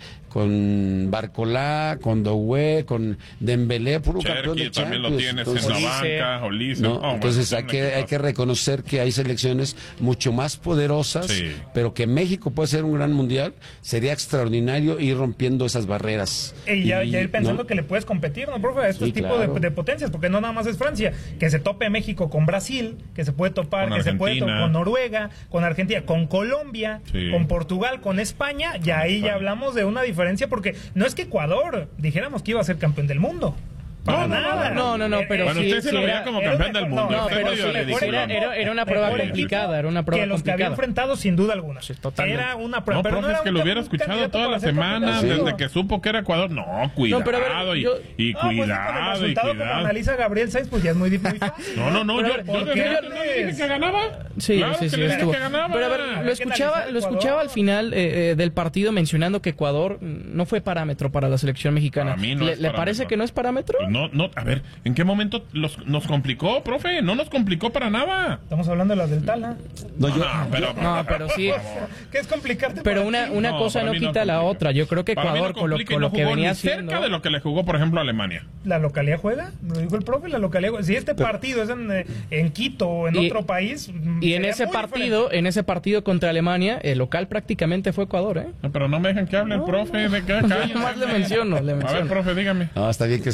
con Barcolá, con Doué, con Dembélé, puro Cherky, campeón de también Champions. lo tienes entonces, en la banca, Olise. No, oh, entonces bueno, hay que hay que reconocer que hay selecciones mucho más poderosas, sí. pero que México puede ser un gran mundial, sería extraordinario ir rompiendo esas barreras. Y ya, y, ya ir pensando ¿no? que le puedes competir, ¿no, profe? A estos sí, tipos claro. de, de potencias, porque no nada más es Francia, que se tope México con Brasil, que se puede topar, con que se puede topar con Noruega, con Argentina, con Colombia, sí. con Portugal, con España, y ahí ya hablamos de una diferencia, porque no es que Ecuador dijéramos que iba a ser campeón del mundo. Para no, nada. No, no, no, pero bueno, sí, usted se sí lo veía era, como campeón del mundo. No, pero sí, era, era, era una prueba complicada, era una prueba que los complicada. que había enfrentado sin duda alguna. Sí, totalmente. Era una prueba, no, pero profe, no era es que un, lo hubiera escuchado toda la semana sí. desde que supo que era Ecuador. No, cuidado no, pero ver, y, yo, y no, cuidado pues, el resultado y cuidado. Como analiza Gabriel Sainz, pues ya es muy difícil. No, no, no, yo, yo, yo, yo no le dije que ganaba. Sí, claro sí, sí, que estuvo. Que ganaba. Pero a ver, lo escuchaba, lo escuchaba al final eh, eh, del partido mencionando que Ecuador no fue parámetro para la selección mexicana. A mí no ¿Le, ¿le parece que no es parámetro? No, no, a ver, ¿en qué momento los, nos complicó, profe? No nos complicó para nada. Estamos hablando de las del Tala. No, yo, no, pero, no, pero sí. ¿Qué es complicarte? Pero una, una no, cosa no quita no la otra. Yo creo que Ecuador, no con lo, con lo no que venía ni haciendo. cerca de lo que le jugó, por ejemplo, a Alemania. ¿La localidad juega? Lo dijo el profe, la localidad juega. Si este partido es en, en Quito o en y, otro país. Y en ese partido, diferente. en ese partido contra Alemania, el local prácticamente fue Ecuador, ¿eh? No, pero no me dejan que hable el no, profe. No. De que Yo más le menciono, le menciono. A ver, profe, dígame. No, está bien que se expresen los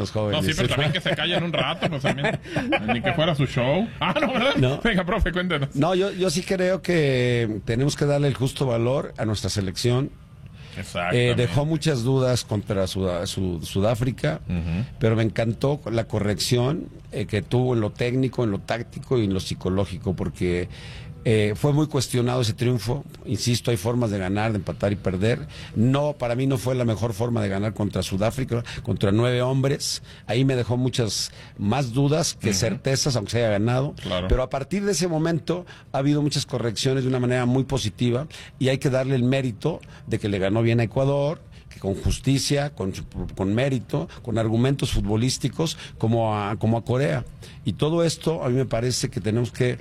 los jóvenes. No, sí, pero también que se callen un rato, pues también. Ni que fuera su show. Ah, no, ¿verdad? No. Venga, profe, cuéntenos. No, yo, yo sí creo que tenemos que darle el justo valor a nuestra selección. Eh, dejó muchas dudas contra Sud Sud Sudáfrica, uh-huh. pero me encantó la corrección eh, que tuvo en lo técnico, en lo táctico y en lo psicológico, porque eh, fue muy cuestionado ese triunfo. Insisto, hay formas de ganar, de empatar y perder. No, para mí no fue la mejor forma de ganar contra Sudáfrica, contra nueve hombres. Ahí me dejó muchas más dudas que uh-huh. certezas, aunque se haya ganado. Claro. Pero a partir de ese momento ha habido muchas correcciones de una manera muy positiva y hay que darle el mérito de que le ganó bien a Ecuador, que con justicia, con, con mérito, con argumentos futbolísticos, como a, como a Corea. Y todo esto a mí me parece que tenemos que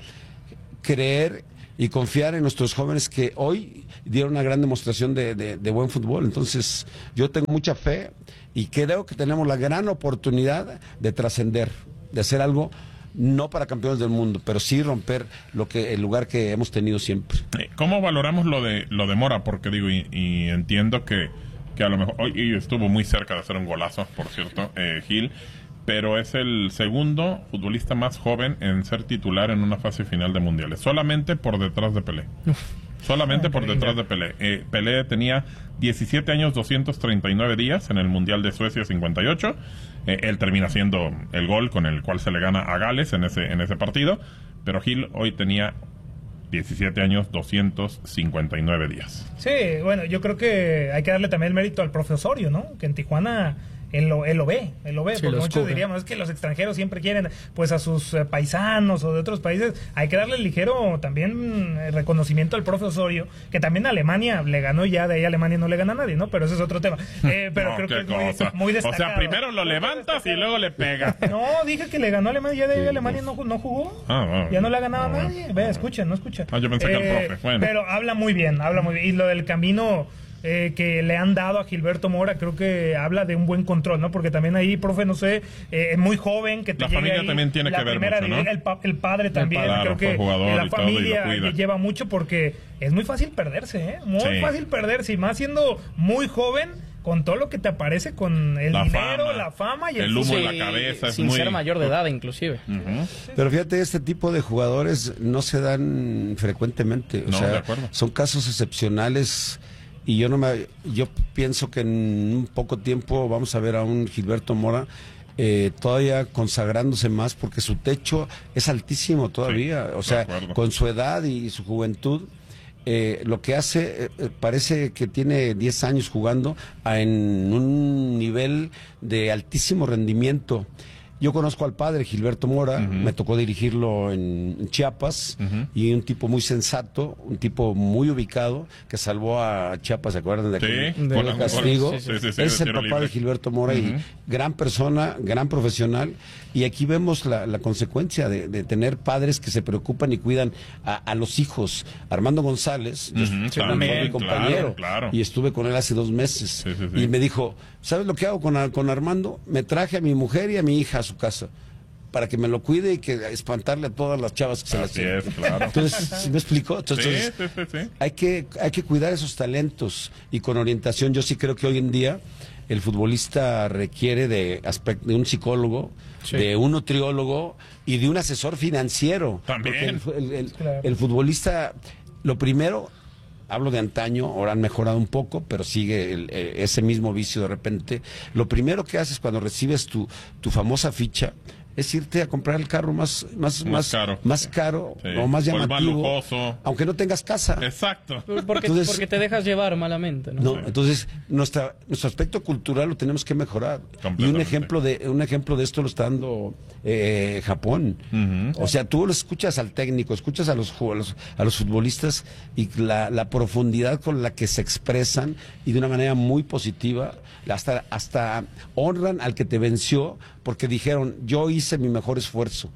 creer y confiar en nuestros jóvenes que hoy dieron una gran demostración de, de, de buen fútbol. Entonces yo tengo mucha fe y creo que tenemos la gran oportunidad de trascender, de hacer algo no para campeones del mundo, pero sí romper lo que el lugar que hemos tenido siempre. ¿Cómo valoramos lo de lo de Mora? Porque digo, y, y entiendo que, que a lo mejor hoy estuvo muy cerca de hacer un golazo, por cierto, eh, Gil, pero es el segundo futbolista más joven en ser titular en una fase final de mundiales, solamente por detrás de Pelé. Solamente por detrás de Pelé. Eh, Pelé tenía diecisiete años, doscientos treinta y nueve días en el Mundial de Suecia cincuenta y ocho. Eh, él termina haciendo el gol con el cual se le gana a Gales en ese, en ese partido. Pero Gil hoy tenía diecisiete años, doscientos cincuenta y nueve días. Sí, bueno, yo creo que hay que darle también el mérito al profe Osorio, ¿no? Que en Tijuana él lo, él lo ve, él lo ve, sí, porque muchos diríamos, es que los extranjeros siempre quieren pues a sus eh, paisanos o de otros países. Hay que darle ligero también eh, reconocimiento al profe Osorio, que también a Alemania le ganó, ya de ahí a Alemania no le gana a nadie, ¿no? Pero ese es otro tema. Eh, pero no, creo que es muy, muy o destacado. sea, primero lo levantas y luego le pegas. No, dije que le ganó a Alemania, ya de ahí a Alemania no, no jugó. Ah, bueno, ya no le ha ganado a nadie. Ve, escuchen, no escuchen. Ah, yo pensé eh, que el profe, bueno. Pero habla muy bien, habla muy bien. Y lo del camino Eh, que le han dado a Gilberto Mora, creo que habla de un buen control, ¿no? Porque también ahí, profe, no sé, eh, es muy joven, que te la familia ahí, también tiene que ver mucho, ¿no? el, pa el padre también, el padre, creo que la familia lleva mucho, porque es muy fácil perderse, ¿eh? Muy sí. fácil perderse, y más siendo muy joven, con todo lo que te aparece, con el la dinero, fama, la fama y el, el humo sí, en la cabeza. Sin muy... ser mayor de edad, inclusive. Uh-huh. Pero fíjate, este tipo de jugadores no se dan frecuentemente. O no, sea, de acuerdo. Son casos excepcionales. Y yo no me, yo pienso que en un poco tiempo vamos a ver a un Gilberto Mora eh, todavía consagrándose más, porque su techo es altísimo todavía. Sí, o sea, con su edad y su juventud, eh, lo que hace, eh, parece que tiene diez años jugando a, en un nivel de altísimo rendimiento. Yo conozco al padre Gilberto Mora, uh-huh. me tocó dirigirlo en Chiapas, uh-huh. y un tipo muy sensato, un tipo muy ubicado, que salvó a Chiapas, ¿se acuerdan de aquel sí, de bueno, castigo? Sí, sí, sí, sí, es el papá libre. de Gilberto Mora, uh-huh. y gran persona, gran profesional, y aquí vemos la, la consecuencia de, de tener padres que se preocupan y cuidan a, a los hijos. Armando González, uh-huh, yo soy también, mi compañero, claro, claro. y estuve con él hace dos meses, sí, sí, sí. y me dijo, ¿sabes lo que hago con, con Armando? Me traje a mi mujer y a mi hija a su casa para que me lo cuide y que espantarle a todas las chavas que se las tienen. Claro. Entonces, ¿me explico? Entonces, sí, sí, sí, sí. Hay que, hay que cuidar esos talentos y con orientación. Yo sí creo que hoy en día el futbolista requiere de, de un psicólogo, sí. de un nutriólogo y de un asesor financiero. También. Porque el, el, el, claro. el futbolista, lo primero, hablo de antaño, ahora han mejorado un poco, pero sigue el, ese mismo vicio de repente. Lo primero que haces cuando recibes tu, tu famosa ficha es irte a comprar el carro más más más, más caro, más caro sí. o más llamativo, más lujoso, aunque no tengas casa. Exacto. Porque, entonces, porque te dejas llevar malamente, ¿no? no sí. Entonces, nuestra nuestro aspecto cultural lo tenemos que mejorar. Y un ejemplo de un ejemplo de esto lo está dando eh, Japón. Uh-huh. O sea, tú lo escuchas al técnico, escuchas a los a los, a los futbolistas y la, la profundidad con la que se expresan y de una manera muy positiva, hasta hasta honran al que te venció, porque dijeron, yo hice mi mejor esfuerzo.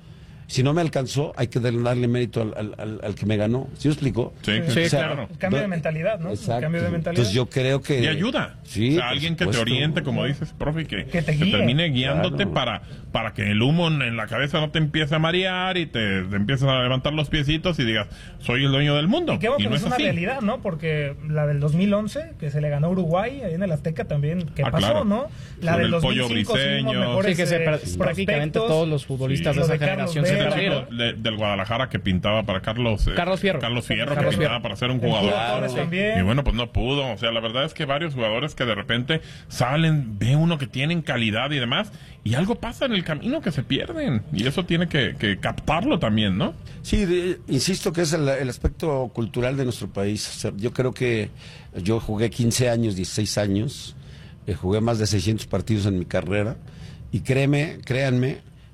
Si no me alcanzó, hay que darle mérito al, al, al, al que me ganó. ¿Sí me explicó? Sí, sí, o sea, claro. El cambio de mentalidad, ¿no? Exacto. El cambio de mentalidad. Entonces yo creo que... Y ayuda. Sí, o sea, alguien que te supuesto. oriente, como dices, profe, que, que te, que guíe. termine guiándote Claro. para, para que el humo en la cabeza no te empiece a marear y te, te empieces a levantar los piecitos y digas, soy el dueño del mundo. Y qué bueno y que no es es una así. realidad, ¿no? Porque la del dos mil once, que se le ganó a Uruguay, ahí en el Azteca también, ¿qué Ah, pasó, claro. no? La Con del el Pollo dos mil cinco, sí, unos Briseño. mejores, Sí, que se, eh, pra- prácticamente prospectos. todos los futbolistas Sí. de esa Lo de Carlos generación se Vela. Ese perdieron. chico de- del Guadalajara que pintaba para Carlos eh, Carlos Fierro. Carlos Fierro Carlos que pintaba Fierro. para ser un El jugador. Julio Torres también. Y bueno, pues no pudo. O sea, la verdad es que varios jugadores que de repente salen, ve uno que tienen calidad y demás, y algo pasa en el camino que se pierden. Y eso tiene que, que captarlo también, ¿no? Sí, de- insisto que es el, el aspecto cultural de nuestro país. O sea, yo creo que yo jugué quince años, dieciséis años, eh, jugué más de seiscientos partidos en mi carrera, y créeme, créanme,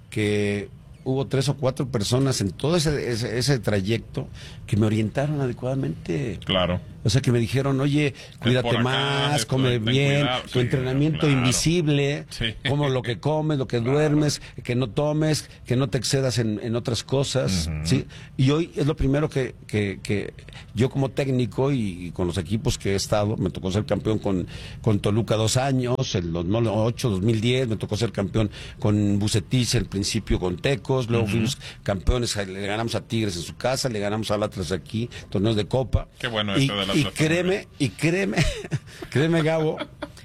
que hubo tres o cuatro personas en todo ese, ese, ese trayecto que me orientaron adecuadamente. Claro. O sea, que me dijeron, oye, cuídate por acá, más, esto, come ten bien, cuidado. tu Sí, entrenamiento claro. invisible, Sí. como lo que comes, lo que duermes, que no tomes, que no te excedas en, en otras cosas, Ujú. ¿sí? Y hoy es lo primero que, que, que yo como técnico y, y con los equipos que he estado, me tocó ser campeón con, con Toluca dos años, el dos mil ocho, dos mil diez, me tocó ser campeón con Bucetich, al principio con Tecos, luego Ujú. fuimos campeones, le ganamos a Tigres en su casa, le ganamos al Atlas aquí, torneos de Copa. Qué bueno y, este de la y Atlas créeme, y créeme, créeme, Gabo,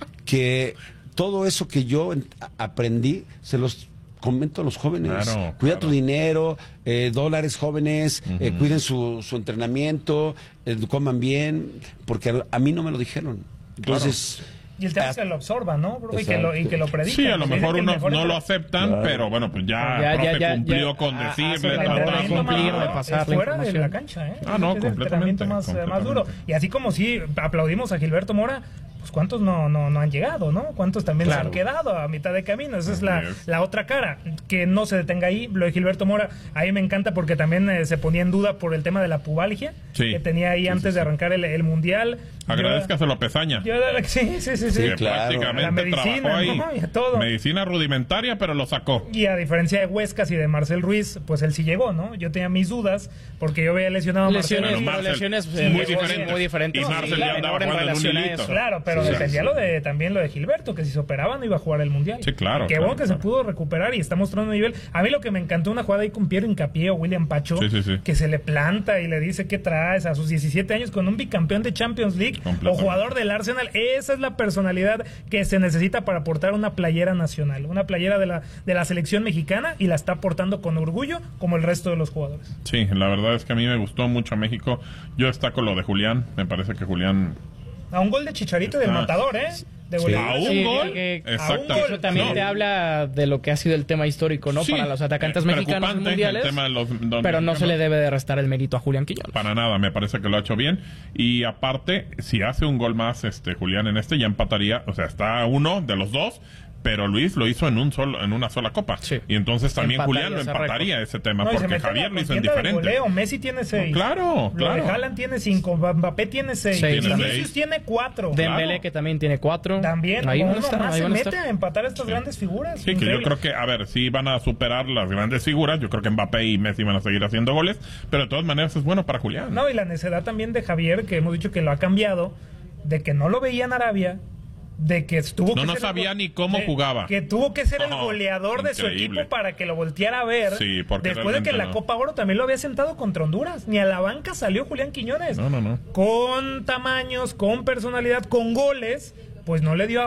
que todo eso que yo en- a- aprendí, se los comento a los jóvenes. Claro, Cuida claro. tu dinero, eh, dólares jóvenes, eh, Ujú. cuiden su, su entrenamiento, eh, coman bien, porque a, a mí no me lo dijeron. Entonces... Y el tema es que lo absorba, ¿no? Bro? Y que lo, y que lo predica. Sí, a lo Dicen mejor que el unos mejor no lo entre- aceptan, Claro. pero bueno, pues ya, Ya, el ya, profe ya, cumplió ya, con a- decirle. hace El la ta, ta, tarea entrenamiento ta. cumplir, más de duro pasar es la fuera de información. la cancha, ¿eh? Ah, no, Es el entrenamiento más, eh, más duro. Y así como sí aplaudimos a Gilberto Mora, pues cuántos no, no, no han llegado, ¿no? Cuántos también Claro. se han quedado a mitad de camino. Esa es Así la, es. la otra cara. Que no se detenga ahí. Lo de Gilberto Mora, ahí me encanta porque también eh, se ponía en duda por el tema de la pubalgia Sí. que tenía ahí Sí, antes sí, de sí. arrancar el, el Mundial. Agradezcaselo a Pezaña. Yo, yo- sí, sí, sí, sí. Que claro. prácticamente La medicina, trabajó ahí. ¿no? Y todo. Medicina rudimentaria, pero lo sacó. Y a diferencia de Huescas y de Marcel Ruiz, pues él sí llegó, ¿no? Yo tenía mis dudas porque yo veía lesionado a Marcel Lesiones, Ruiz. Bueno, Marcel, lesiones sí, eh, muy riesgos diferente. muy diferentes. Y Sí, Marcel la ya andaba menor en jugando en un relación a hilito. eso. Claro, pero Sí, dependía sí. lo de también lo de Gilberto, que si se operaba no iba a jugar el Mundial. Sí, claro, Qué claro, bueno que claro. se pudo recuperar y está mostrando nivel. A mí lo que me encantó una jugada ahí con Piero Hincapié o William Pacho, Sí, sí, sí. que se le planta y le dice qué traes a sus diecisiete años con un bicampeón de Champions League o Completamente. jugador del Arsenal. Esa es la personalidad que se necesita para aportar una playera nacional, una playera de la, de la selección mexicana y la está aportando con orgullo como el resto de los jugadores. Sí, la verdad es que a mí me gustó mucho México. Yo destaco lo de Julián. Me parece que Julián... A un gol de Chicharito y del Ah. Matador, ¿eh? De Sí. goleador. ¿A un Sí, gol? que- que- Exactamente. a un gol. Eso también No. te habla de lo que ha sido el tema histórico, ¿no? Sí, Para los atacantes eh, mexicanos en preocupante mundiales. el tema de los- los pero no mexicanos. se le debe de restar el mérito a Julián Quiñones. Para nada, me parece que lo ha hecho bien. Y aparte, si hace un gol más este Julián en este, ya empataría. O sea, está uno de los dos. Pero Luis lo hizo en un solo, en una sola copa. Sí. Y entonces también Empataría Julián lo ese empataría récord. ese tema, No, y se porque mete en Javier la lo hizo en contienda de diferente. goleo. Messi tiene seis. claro, Lo claro. de Haaland tiene cinco. Mbappé tiene seis. Seis Vinicius también. tiene cuatro. Dembélé, Claro. que también tiene cuatro. También. Ahí van a uno estar, más ahí se van a mete estar. a empatar a estas Sí. grandes figuras. Sí, que yo Increíble. creo que, a ver, sí van a superar las grandes figuras. Yo creo que Mbappé y Messi van a seguir haciendo goles. Pero de todas maneras es bueno para Julián. No, y la necedad también de Javier, que hemos dicho que lo ha cambiado, de que no lo veía en Arabia, de que estuvo No, que no ser- sabía ni cómo de- jugaba. Que tuvo que ser el Oh, goleador de su increíble. equipo para que lo volteara a ver. Sí, porque después de que en la realmente no. Copa Oro también lo había sentado contra Honduras. Ni a la banca salió Julián Quiñones. No, no, no. Con tamaños, con personalidad, con goles, pues no le dio a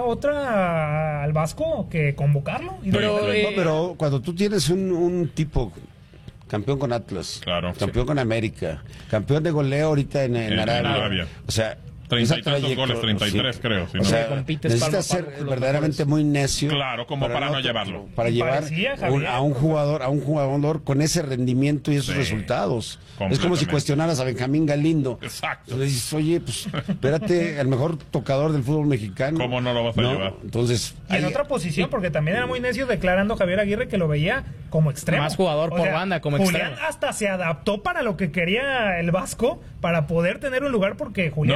otra al Vasco que convocarlo. Y Pero, no, eh, No, pero cuando tú tienes un, un tipo campeón con Atlas, Claro, campeón con América, campeón de goleo ahorita en, en En Arabia, Arabia. o sea, Treinta esa y tantos trayectoria- goles, treinta y tres sí. creo. si O no sea, me- compites necesitas palmo a ser palmo con los verdaderamente muy necio. Claro, como para no llevarlo. Para Y llevar parecía, un- Javier, a un jugador, a un jugador con ese rendimiento y esos Sí, resultados. Es como completamente. si cuestionaras a Benjamín Galindo. Exacto. Le dices, oye, pues espérate, el mejor tocador del fútbol mexicano. ¿Cómo no lo vas a llevar? Entonces, Y en ahí- otra posición, porque también era muy necio declarando Javier Aguirre que lo veía como extremo. Más jugador por banda, como Julián extremo. hasta se adaptó para lo que quería el Vasco, para poder tener un lugar, porque Julián No, de- a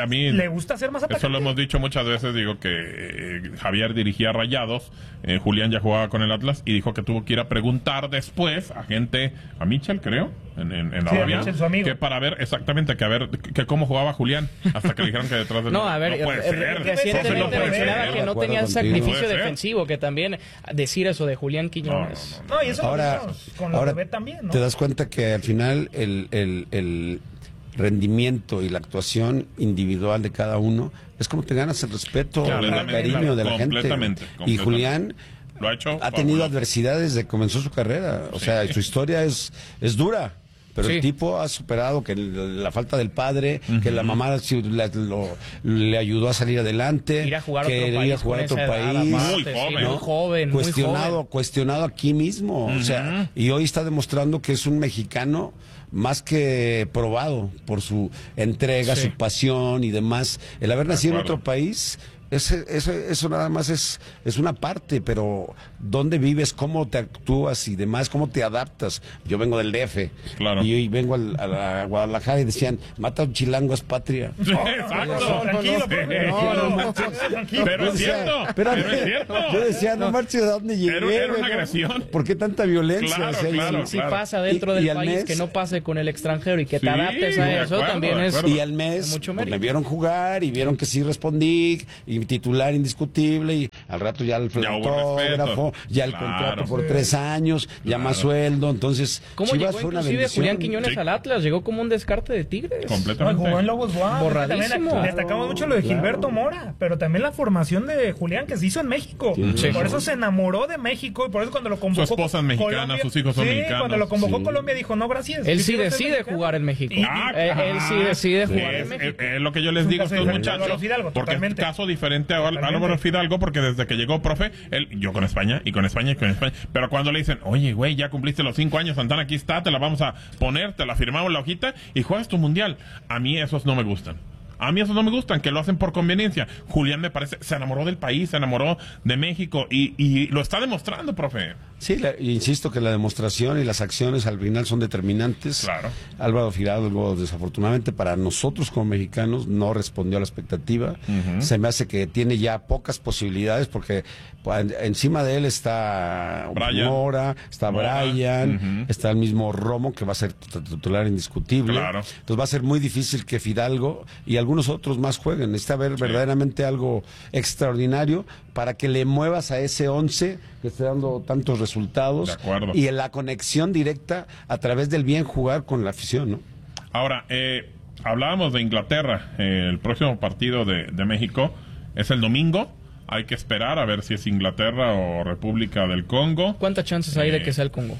mí le gusta ser más atacante. Eso lo hemos dicho muchas veces, digo que eh, Javier dirigía Rayados, eh, Julián ya jugaba con el Atlas y dijo que tuvo que ir a preguntar después a gente, a Michel creo, en, en, en la Sí, a Bavia, Michel, su amigo. que para ver exactamente, que a ver que cómo jugaba Julián, hasta que le dijeron que detrás del... No, a ver, no puede re- ser, recientemente no puede mencionaba ser. que no tenía sacrificio defensivo, que también decir eso de Julián Quiñones. No, y eso Ahora, lo vimos con lo ahora de Bet también, ¿no? te das cuenta que al final el, el, el rendimiento y la actuación individual de cada uno es como te ganas el respeto, el cariño de la gente. Completamente, Y completamente. Julián Lo ha hecho ha tenido fabuloso. adversidades desde que comenzó su carrera. O sea, su historia es, es dura. Pero Sí. el tipo ha superado que el- la falta del padre, que la mamá sí la- lo- le ayudó a salir adelante, Ir a jugar a que otro ir país a jugar a con otro esa edad, país, aparte, sí, muy joven, muy cuestionado, joven. cuestionado aquí mismo, o sea, y hoy está demostrando que es un mexicano más que probado por su entrega, Sí. su pasión y demás. El haber De nacido en acuerdo. otro país, ese- eso, eso nada más es, es una parte, pero dónde vives, cómo te actúas y demás, cómo te adaptas. Yo vengo del D F Claro. y hoy vengo al- a, la Guadalajara y decían, mata a un chilango es patria. Sí, exacto. Tranquilo, profe, No, no, tranquilo. manches. Pero Yo es decía, cierto, espérame, pero es cierto. Yo decía, no marches, ¿de dónde llegué? Era- era una güey? agresión. ¿Por qué tanta violencia? Claro, O sea, y- claro. Si pasa dentro Y- del y al país, mes- que no pase con el extranjero y que te Sí, adaptes de a eso, acuerdo, también de es... acuerdo. Y al mes mucho pues, mérito. me vieron jugar y vieron que sí respondí y titular indiscutible y al rato ya el Ya hubo autógrafo, respeto. ya el Claro. contrato por tres años, ya Claro. más sueldo, entonces ¿Cómo Chivas llegó fue una inclusive bendición. Julián Quiñones Sí. al Atlas? Llegó como un descarte de Tigres. No, Completamente. jugó en Lobos Guap. Borradísimo. También destacamos mucho lo de Claro. Gilberto Mora, pero también la formación de Julián que se hizo en México. Sí. Por eso se enamoró de México y por eso cuando lo convocó Su esposa es mexicana, Colombia- sus hijos son sí, mexicanos. cuando lo convocó Sí. Colombia dijo, no, gracias. Él yo sí quiero ser decide mexicano. jugar en México. Y- Ah, Eh, él sí decide Sí, jugar es, en México. es- es lo que yo les Es un digo a caso estos diferente a muchachos, Álvaro Fidalgo, porque totalmente. es caso diferente a Ál- Totalmente. Álvaro Fidalgo, porque desde que llegó, profe, él, yo con España, y con España, y con España, pero cuando le dicen, oye, güey, ya cumpliste los cinco años, Santana, aquí está, te la vamos a poner, te la firmamos en la hojita, y juegas tu mundial. A mí esos no me gustan. A mí esos no me gustan, que lo hacen por conveniencia. Julián me parece, se enamoró del país, se enamoró de México, y, y lo está demostrando, profe. Sí, la- insisto que la demostración y las acciones al final son determinantes. Claro. Álvaro Fidalgo, desafortunadamente para nosotros como mexicanos, no respondió a la expectativa. Ujú. Se me hace que tiene ya pocas posibilidades porque pues, en- encima de él está Brian. Mora, está Mora. Brian, Ujú. está el mismo Romo que va a ser t- titular indiscutible. Claro. Entonces va a ser muy difícil que Fidalgo y algunos otros más jueguen. Necesita ver verdaderamente algo extraordinario para que le muevas a ese once que esté dando tantos resultados. De acuerdo. Y en la conexión directa a través del bien jugar con la afición, ¿no? Ahora, eh, hablábamos de Inglaterra, eh, el próximo partido de, de México es el domingo. Hay que esperar a ver si es Inglaterra o República del Congo. ¿Cuántas chances hay de Eh, que sea el Congo?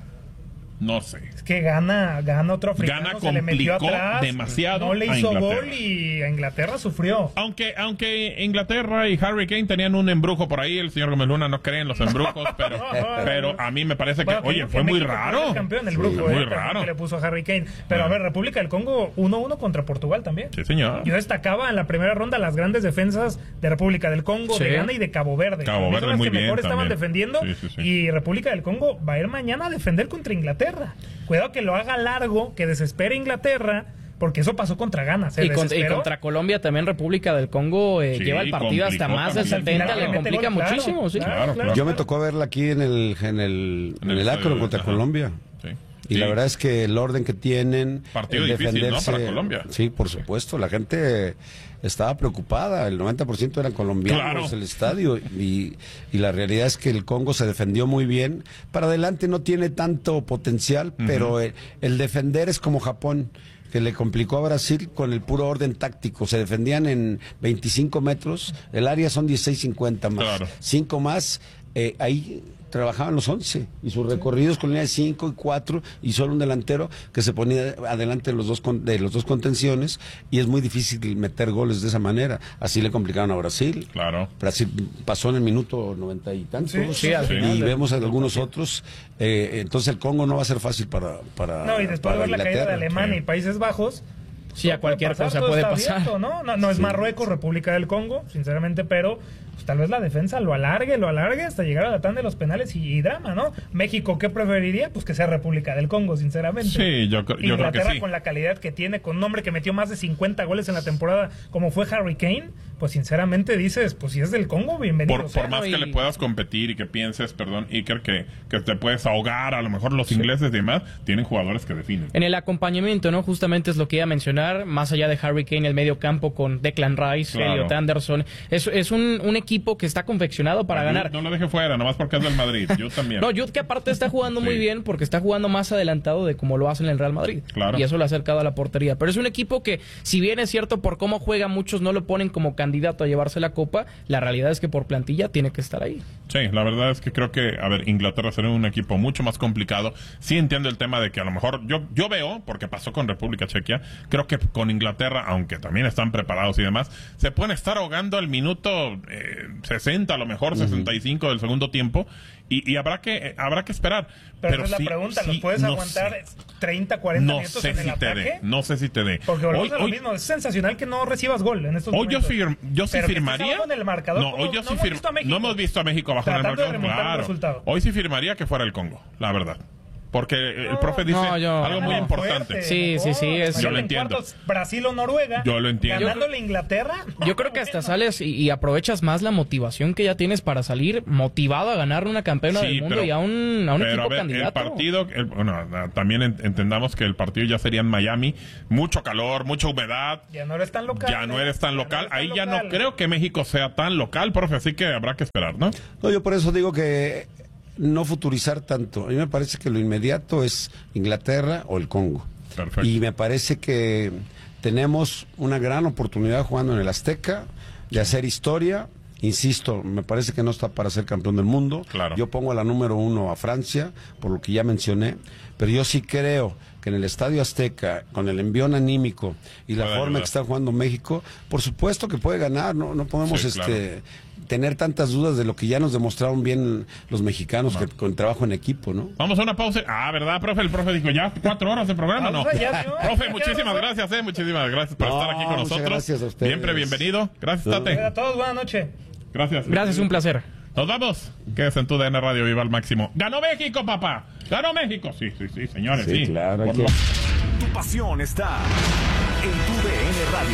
No sé. Es que gana, gana otro africano, Gana se le metió complicó atrás, demasiado no le a hizo Inglaterra. gol y a Inglaterra sufrió. Aunque, aunque Inglaterra y Harry Kane tenían un embrujo por ahí, el señor Gómez Luna no cree en los embrujos, pero, pero a mí me parece que, Bueno, oye, que fue muy México raro. fue campeón del Sí, brujo, muy eh, raro. que le puso a Harry Kane. Pero a ver, República del Congo uno uno contra Portugal también. Sí, señor. Yo destacaba en la primera ronda las grandes defensas de República del Congo, Sí. de Ghana y de Cabo Verde. Cabo Son Verde las muy que bien mejor estaban también. defendiendo Sí, sí, sí. y República del Congo va a ir mañana a defender contra Inglaterra. Cuidado que lo haga largo, que desespere a Inglaterra, porque eso pasó contra Ghana. Se Y, con- y desesperó. contra Colombia también República del Congo eh, Sí, lleva el partido hasta complicó más del también. setenta, Claro, le mete complica gol, claro, muchísimo, sí. Claro, claro. Yo me tocó verla aquí en el, en el, en el estadio Acro de- contra ajá. Colombia. Sí. Y Sí. la verdad es que el orden que tienen, Partido el difícil, ¿no? defenderse, Para Colombia. Sí, por supuesto. La gente estaba preocupada. El noventa por ciento eran colombianos Claro. el estadio. Y, y la realidad es que el Congo se defendió muy bien. Para adelante no tiene tanto potencial, pero el, el defender es como Japón, que le complicó a Brasil con el puro orden táctico. Se defendían en veinticinco metros. El área son dieciséis cincuenta más. Claro. cinco más. Eh, ahí trabajaban los once y sus recorridos con línea de cinco y cuatro y solo un delantero que se ponía adelante de los dos con- de los dos contenciones y es muy difícil meter goles de esa manera. Así le complicaron a Brasil. Claro. Brasil pasó en el minuto noventa y tantos Sí, sí, al y final del- vemos a algunos otros. Eh, entonces el Congo no va a ser fácil para para No, y después para de ver la caída de Inglaterra. Alemania sí. y Países Bajos. Sí, a todo puede cualquier pasar, cosa todo puede está pasar. abierto, ¿no? No, no es Marruecos, República del Congo, sinceramente, pero pues tal vez la defensa lo alargue, lo alargue hasta llegar a la tanda de los penales y, y drama, ¿no? México, ¿qué preferiría? Pues que sea República del Congo, sinceramente. Sí, yo, yo creo que Inglaterra, sí. con la calidad que tiene, con un hombre que metió más de cincuenta goles en la temporada, como fue Harry Kane, pues sinceramente dices, pues si es del Congo, bienvenido. Por, por más y... que le puedas competir y que pienses, perdón, Iker, que, que te puedes ahogar, a lo mejor los ingleses y demás, tienen jugadores que definen. En el acompañamiento, ¿no? Justamente es lo que iba a mencionar, más allá de Harry Kane, el medio campo con Declan Rice, Claro. Elliot Anderson, es, es un, un equipo que está confeccionado para Ayud, ganar. No lo deje fuera, nomás porque es del Madrid, yo también. No, Jude que aparte está jugando muy Sí. bien porque está jugando más adelantado de como lo hace en el Real Madrid. Claro. Y eso lo ha acercado a la portería. Pero es un equipo que, si bien es cierto por cómo juega, muchos no lo ponen como candidato a llevarse la copa, la realidad es que por plantilla tiene que estar ahí. Sí, la verdad es que creo que, a ver, Inglaterra será un equipo mucho más complicado. Sí entiendo el tema de que a lo mejor, yo, yo veo, porque pasó con República Chequia, creo que con Inglaterra, aunque también están preparados y demás, se pueden estar ahogando al minuto eh, sesenta, a lo mejor sesenta y cinco del segundo tiempo, y, y habrá que eh, habrá que esperar. Pero, Pero esa es sí, la pregunta, ¿los sí, puedes no aguantar sé. treinta, cuarenta No minutos sé en el si te ataque? dé, no sé si te dé. Porque volvemos Hoy- a lo hoy- mismo, es sensacional que no recibas gol en estos Hoy yo, momentos. fir- yo sí Pero que estés firmaría. abajo en el marcador, no, ¿cómo? hoy yo No sí hemos fir- visto a México no hemos visto a México abajo en el tratando de marcador. remontar un Claro. resultado. Hoy sí firmaría que fuera el Congo, la verdad. Porque el profe dice no, yo- algo muy no, importante. fuerte, Sí, sí, sí, es- Yo lo En entiendo. cuartos, Brasil o Noruega. Yo lo entiendo. Ganándole a Inglaterra. Yo creo que hasta sales y, y aprovechas más la motivación que ya tienes para salir motivado a ganar una campeona Sí, del mundo pero- y a un, a un Pero equipo a ver, candidato. el partido, el- bueno, también en- entendamos que el partido ya sería en Miami, mucho calor, mucha humedad, Ya no eres tan local. ya no eres tan local, eres tan ahí ya no local. creo que México sea tan local, profe, así que habrá que esperar, ¿no? No, yo por eso digo que no futurizar tanto. A mí me parece que lo inmediato es Inglaterra o el Congo. Perfecto. Y me parece que tenemos una gran oportunidad jugando en el Azteca de hacer historia. Insisto, me parece que no está para ser campeón del mundo. Claro. Yo pongo a la número uno a Francia, por lo que ya mencioné, pero yo sí creo que en el Estadio Azteca, con el envión anímico y la Puede forma ayudar. que está jugando México, por supuesto que puede ganar, no, no podemos Sí, este tener tantas dudas de lo que ya nos demostraron bien los mexicanos que con trabajo en equipo, ¿no? Vamos a una pausa. Ah, ¿verdad, profe? El profe dijo, ¿ya cuatro horas de programa? No. Pausa, ya, ¿no? Profe, Ya, muchísimas ¿no? gracias, eh. Muchísimas gracias por No, estar aquí con muchas nosotros. gracias a ustedes. Siempre bienvenido. Gracias, No. Tate. A todos, buenas noches. Gracias. Gracias, un placer. Nos vamos. Quédese en tu D N Radio, viva al máximo. ¡Ganó México, papá! ¡Ganó México! Sí, sí, sí, señores, sí. Sí, claro, hay Por que- lo- Tu pasión está en tu D N Radio.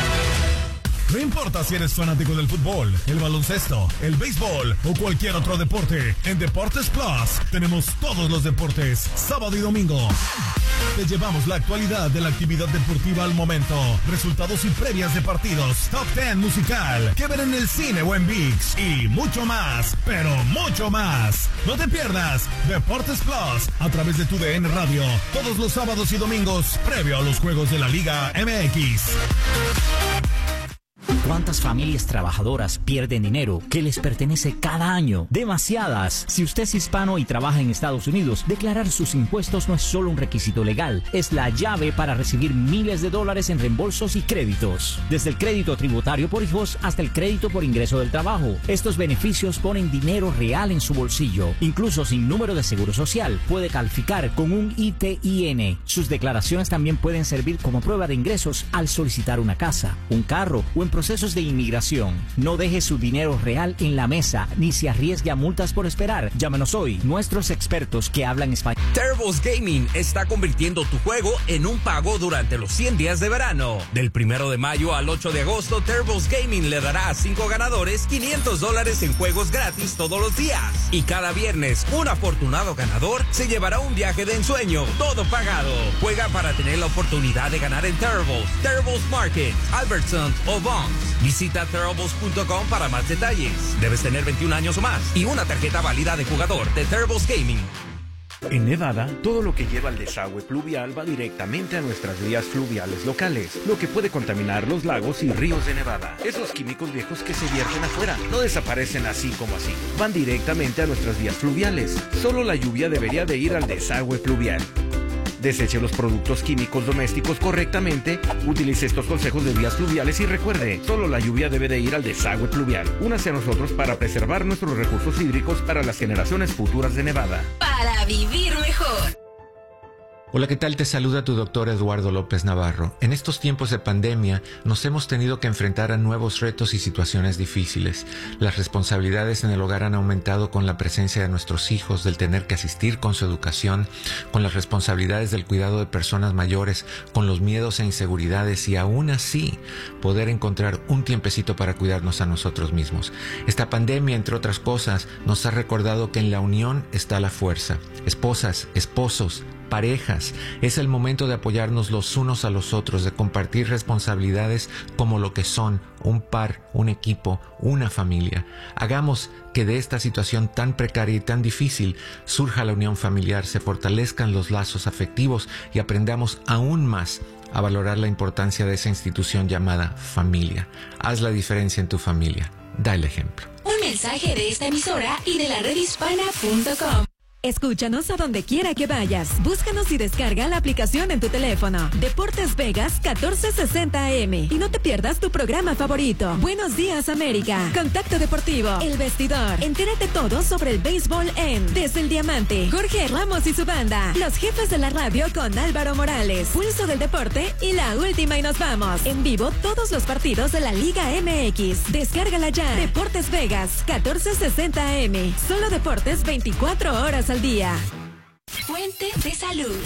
No importa si eres fanático del fútbol, el baloncesto, el béisbol o cualquier otro deporte, en Deportes Plus tenemos todos los deportes, sábado y domingo. Te llevamos la actualidad de la actividad deportiva al momento, resultados y previas de partidos, top ten musical, que ver en el cine o en ViX y mucho más, pero mucho más. No te pierdas Deportes Plus a través de tu D N Radio, todos los sábados y domingos, previo a los juegos de la Liga M X. ¿Cuántas familias trabajadoras pierden dinero que les pertenece cada año? Demasiadas. Si usted es hispano y trabaja en Estados Unidos, declarar sus impuestos no es solo un requisito legal, es la llave para recibir miles de dólares en reembolsos y créditos. Desde el crédito tributario por hijos hasta el crédito por ingreso del trabajo. Estos beneficios ponen dinero real en su bolsillo. Incluso sin número de seguro social, puede calificar con un I T I N. Sus declaraciones también pueden servir como prueba de ingresos al solicitar una casa, un carro o en procesos de inmigración. No deje su dinero real en la mesa ni se arriesgue a multas por esperar. Llámenos hoy, nuestros expertos que hablan español. Turbos Gaming está convirtiendo tu juego en un pago durante los cien días de verano. Del primero de mayo al ocho de agosto, Turbos Gaming le dará a cinco ganadores quinientos dólares en juegos gratis todos los días. Y cada viernes, un afortunado ganador se llevará un viaje de ensueño, todo pagado. Juega para tener la oportunidad de ganar en Turbos, Turbos Market, Albertsons o Vons. Visita Turbos punto com para más detalles. Debes tener veintiún años o más y una tarjeta válida de jugador de Turbos Gaming. En Nevada, todo lo que lleva al desagüe pluvial va directamente a nuestras vías fluviales locales, lo que puede contaminar los lagos y ríos de Nevada. Esos químicos viejos que se vierten afuera no desaparecen así como así, van directamente a nuestras vías fluviales. Solo la lluvia debería de ir al desagüe pluvial. Deseche los productos químicos domésticos correctamente, utilice estos consejos de vías fluviales y recuerde, solo la lluvia debe de ir al desagüe pluvial. Únase a nosotros para preservar nuestros recursos hídricos para las generaciones futuras de Nevada. Para vivir mejor. Hola, ¿qué tal? Te saluda tu doctor Eduardo López Navarro. En estos tiempos de pandemia nos hemos tenido que enfrentar a nuevos retos y situaciones difíciles. Las responsabilidades en el hogar han aumentado con la presencia de nuestros hijos, del tener que asistir con su educación, con las responsabilidades del cuidado de personas mayores, con los miedos e inseguridades y aún así poder encontrar un tiempecito para cuidarnos a nosotros mismos. Esta pandemia, entre otras cosas, nos ha recordado que en la unión está la fuerza. Esposas, esposos, parejas, es el momento de apoyarnos los unos a los otros, de compartir responsabilidades como lo que son un par, un equipo, una familia. Hagamos que de esta situación tan precaria y tan difícil surja la unión familiar, se fortalezcan los lazos afectivos y aprendamos aún más a valorar la importancia de esa institución llamada familia. Haz la diferencia en tu familia. Da el ejemplo. Un mensaje de esta emisora y de la red hispana punto com. Escúchanos a donde quiera que vayas. Búscanos y descarga la aplicación en tu teléfono. Deportes Vegas catorce sesenta A M. Y no te pierdas tu programa favorito. Buenos días, América. Contacto Deportivo. El Vestidor. Entérate todo sobre el béisbol en Desde el Diamante. Jorge Ramos y su banda. Los Jefes de la Radio con Álvaro Morales. Pulso del Deporte y La Última y nos vamos. En vivo todos los partidos de la Liga M X. Descárgala ya. Deportes Vegas catorce sesenta A M. Solo deportes veinticuatro horas al día. Fuente de salud.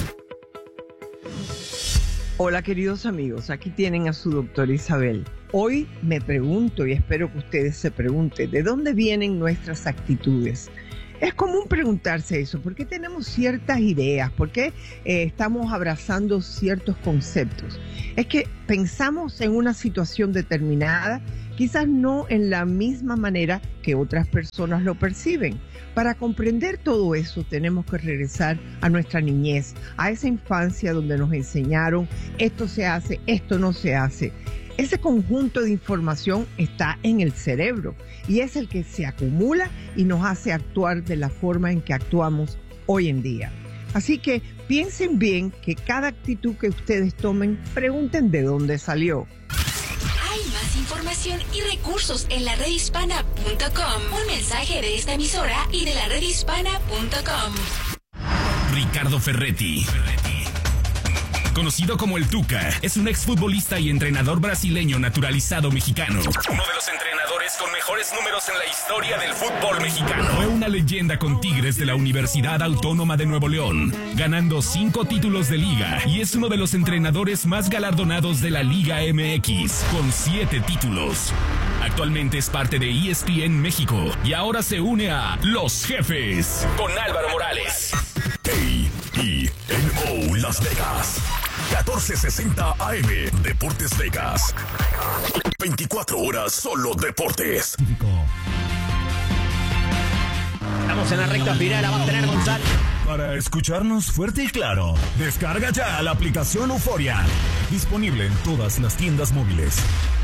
Hola, queridos amigos, aquí tienen a su doctora Isabel. Hoy me pregunto, y espero que ustedes se pregunten, ¿de dónde vienen nuestras actitudes? Es común preguntarse eso, ¿por qué tenemos ciertas ideas? ¿Por qué eh, estamos abrazando ciertos conceptos? Es que pensamos en una situación determinada, quizás no en la misma manera que otras personas lo perciben. Para comprender todo eso tenemos que regresar a nuestra niñez, a esa infancia donde nos enseñaron esto se hace, esto no se hace. Ese conjunto de información está en el cerebro y es el que se acumula y nos hace actuar de la forma en que actuamos hoy en día. Así que piensen bien que cada actitud que ustedes tomen, pregunten de dónde salió. Hay más información y recursos en la red hispana punto com. Un mensaje de esta emisora y de la red hispana punto com. Ricardo Ferretti, conocido como el Tuca, es un exfutbolista y entrenador brasileño naturalizado mexicano. Uno de los entrenadores con mejores números en la historia del fútbol mexicano. Fue una leyenda con Tigres de la Universidad Autónoma de Nuevo León, ganando cinco títulos de liga, y es uno de los entrenadores más galardonados de la Liga M X, con siete títulos. Actualmente es parte de E S P N México y ahora se une a Los Jefes con Álvaro Morales. A E N O Las Vegas. catorce sesenta A M. Deportes Vegas. veinticuatro horas solo deportes. Estamos en la recta final, la va a tener González. Para escucharnos fuerte y claro, descarga ya la aplicación Euforia. Disponible en todas las tiendas móviles.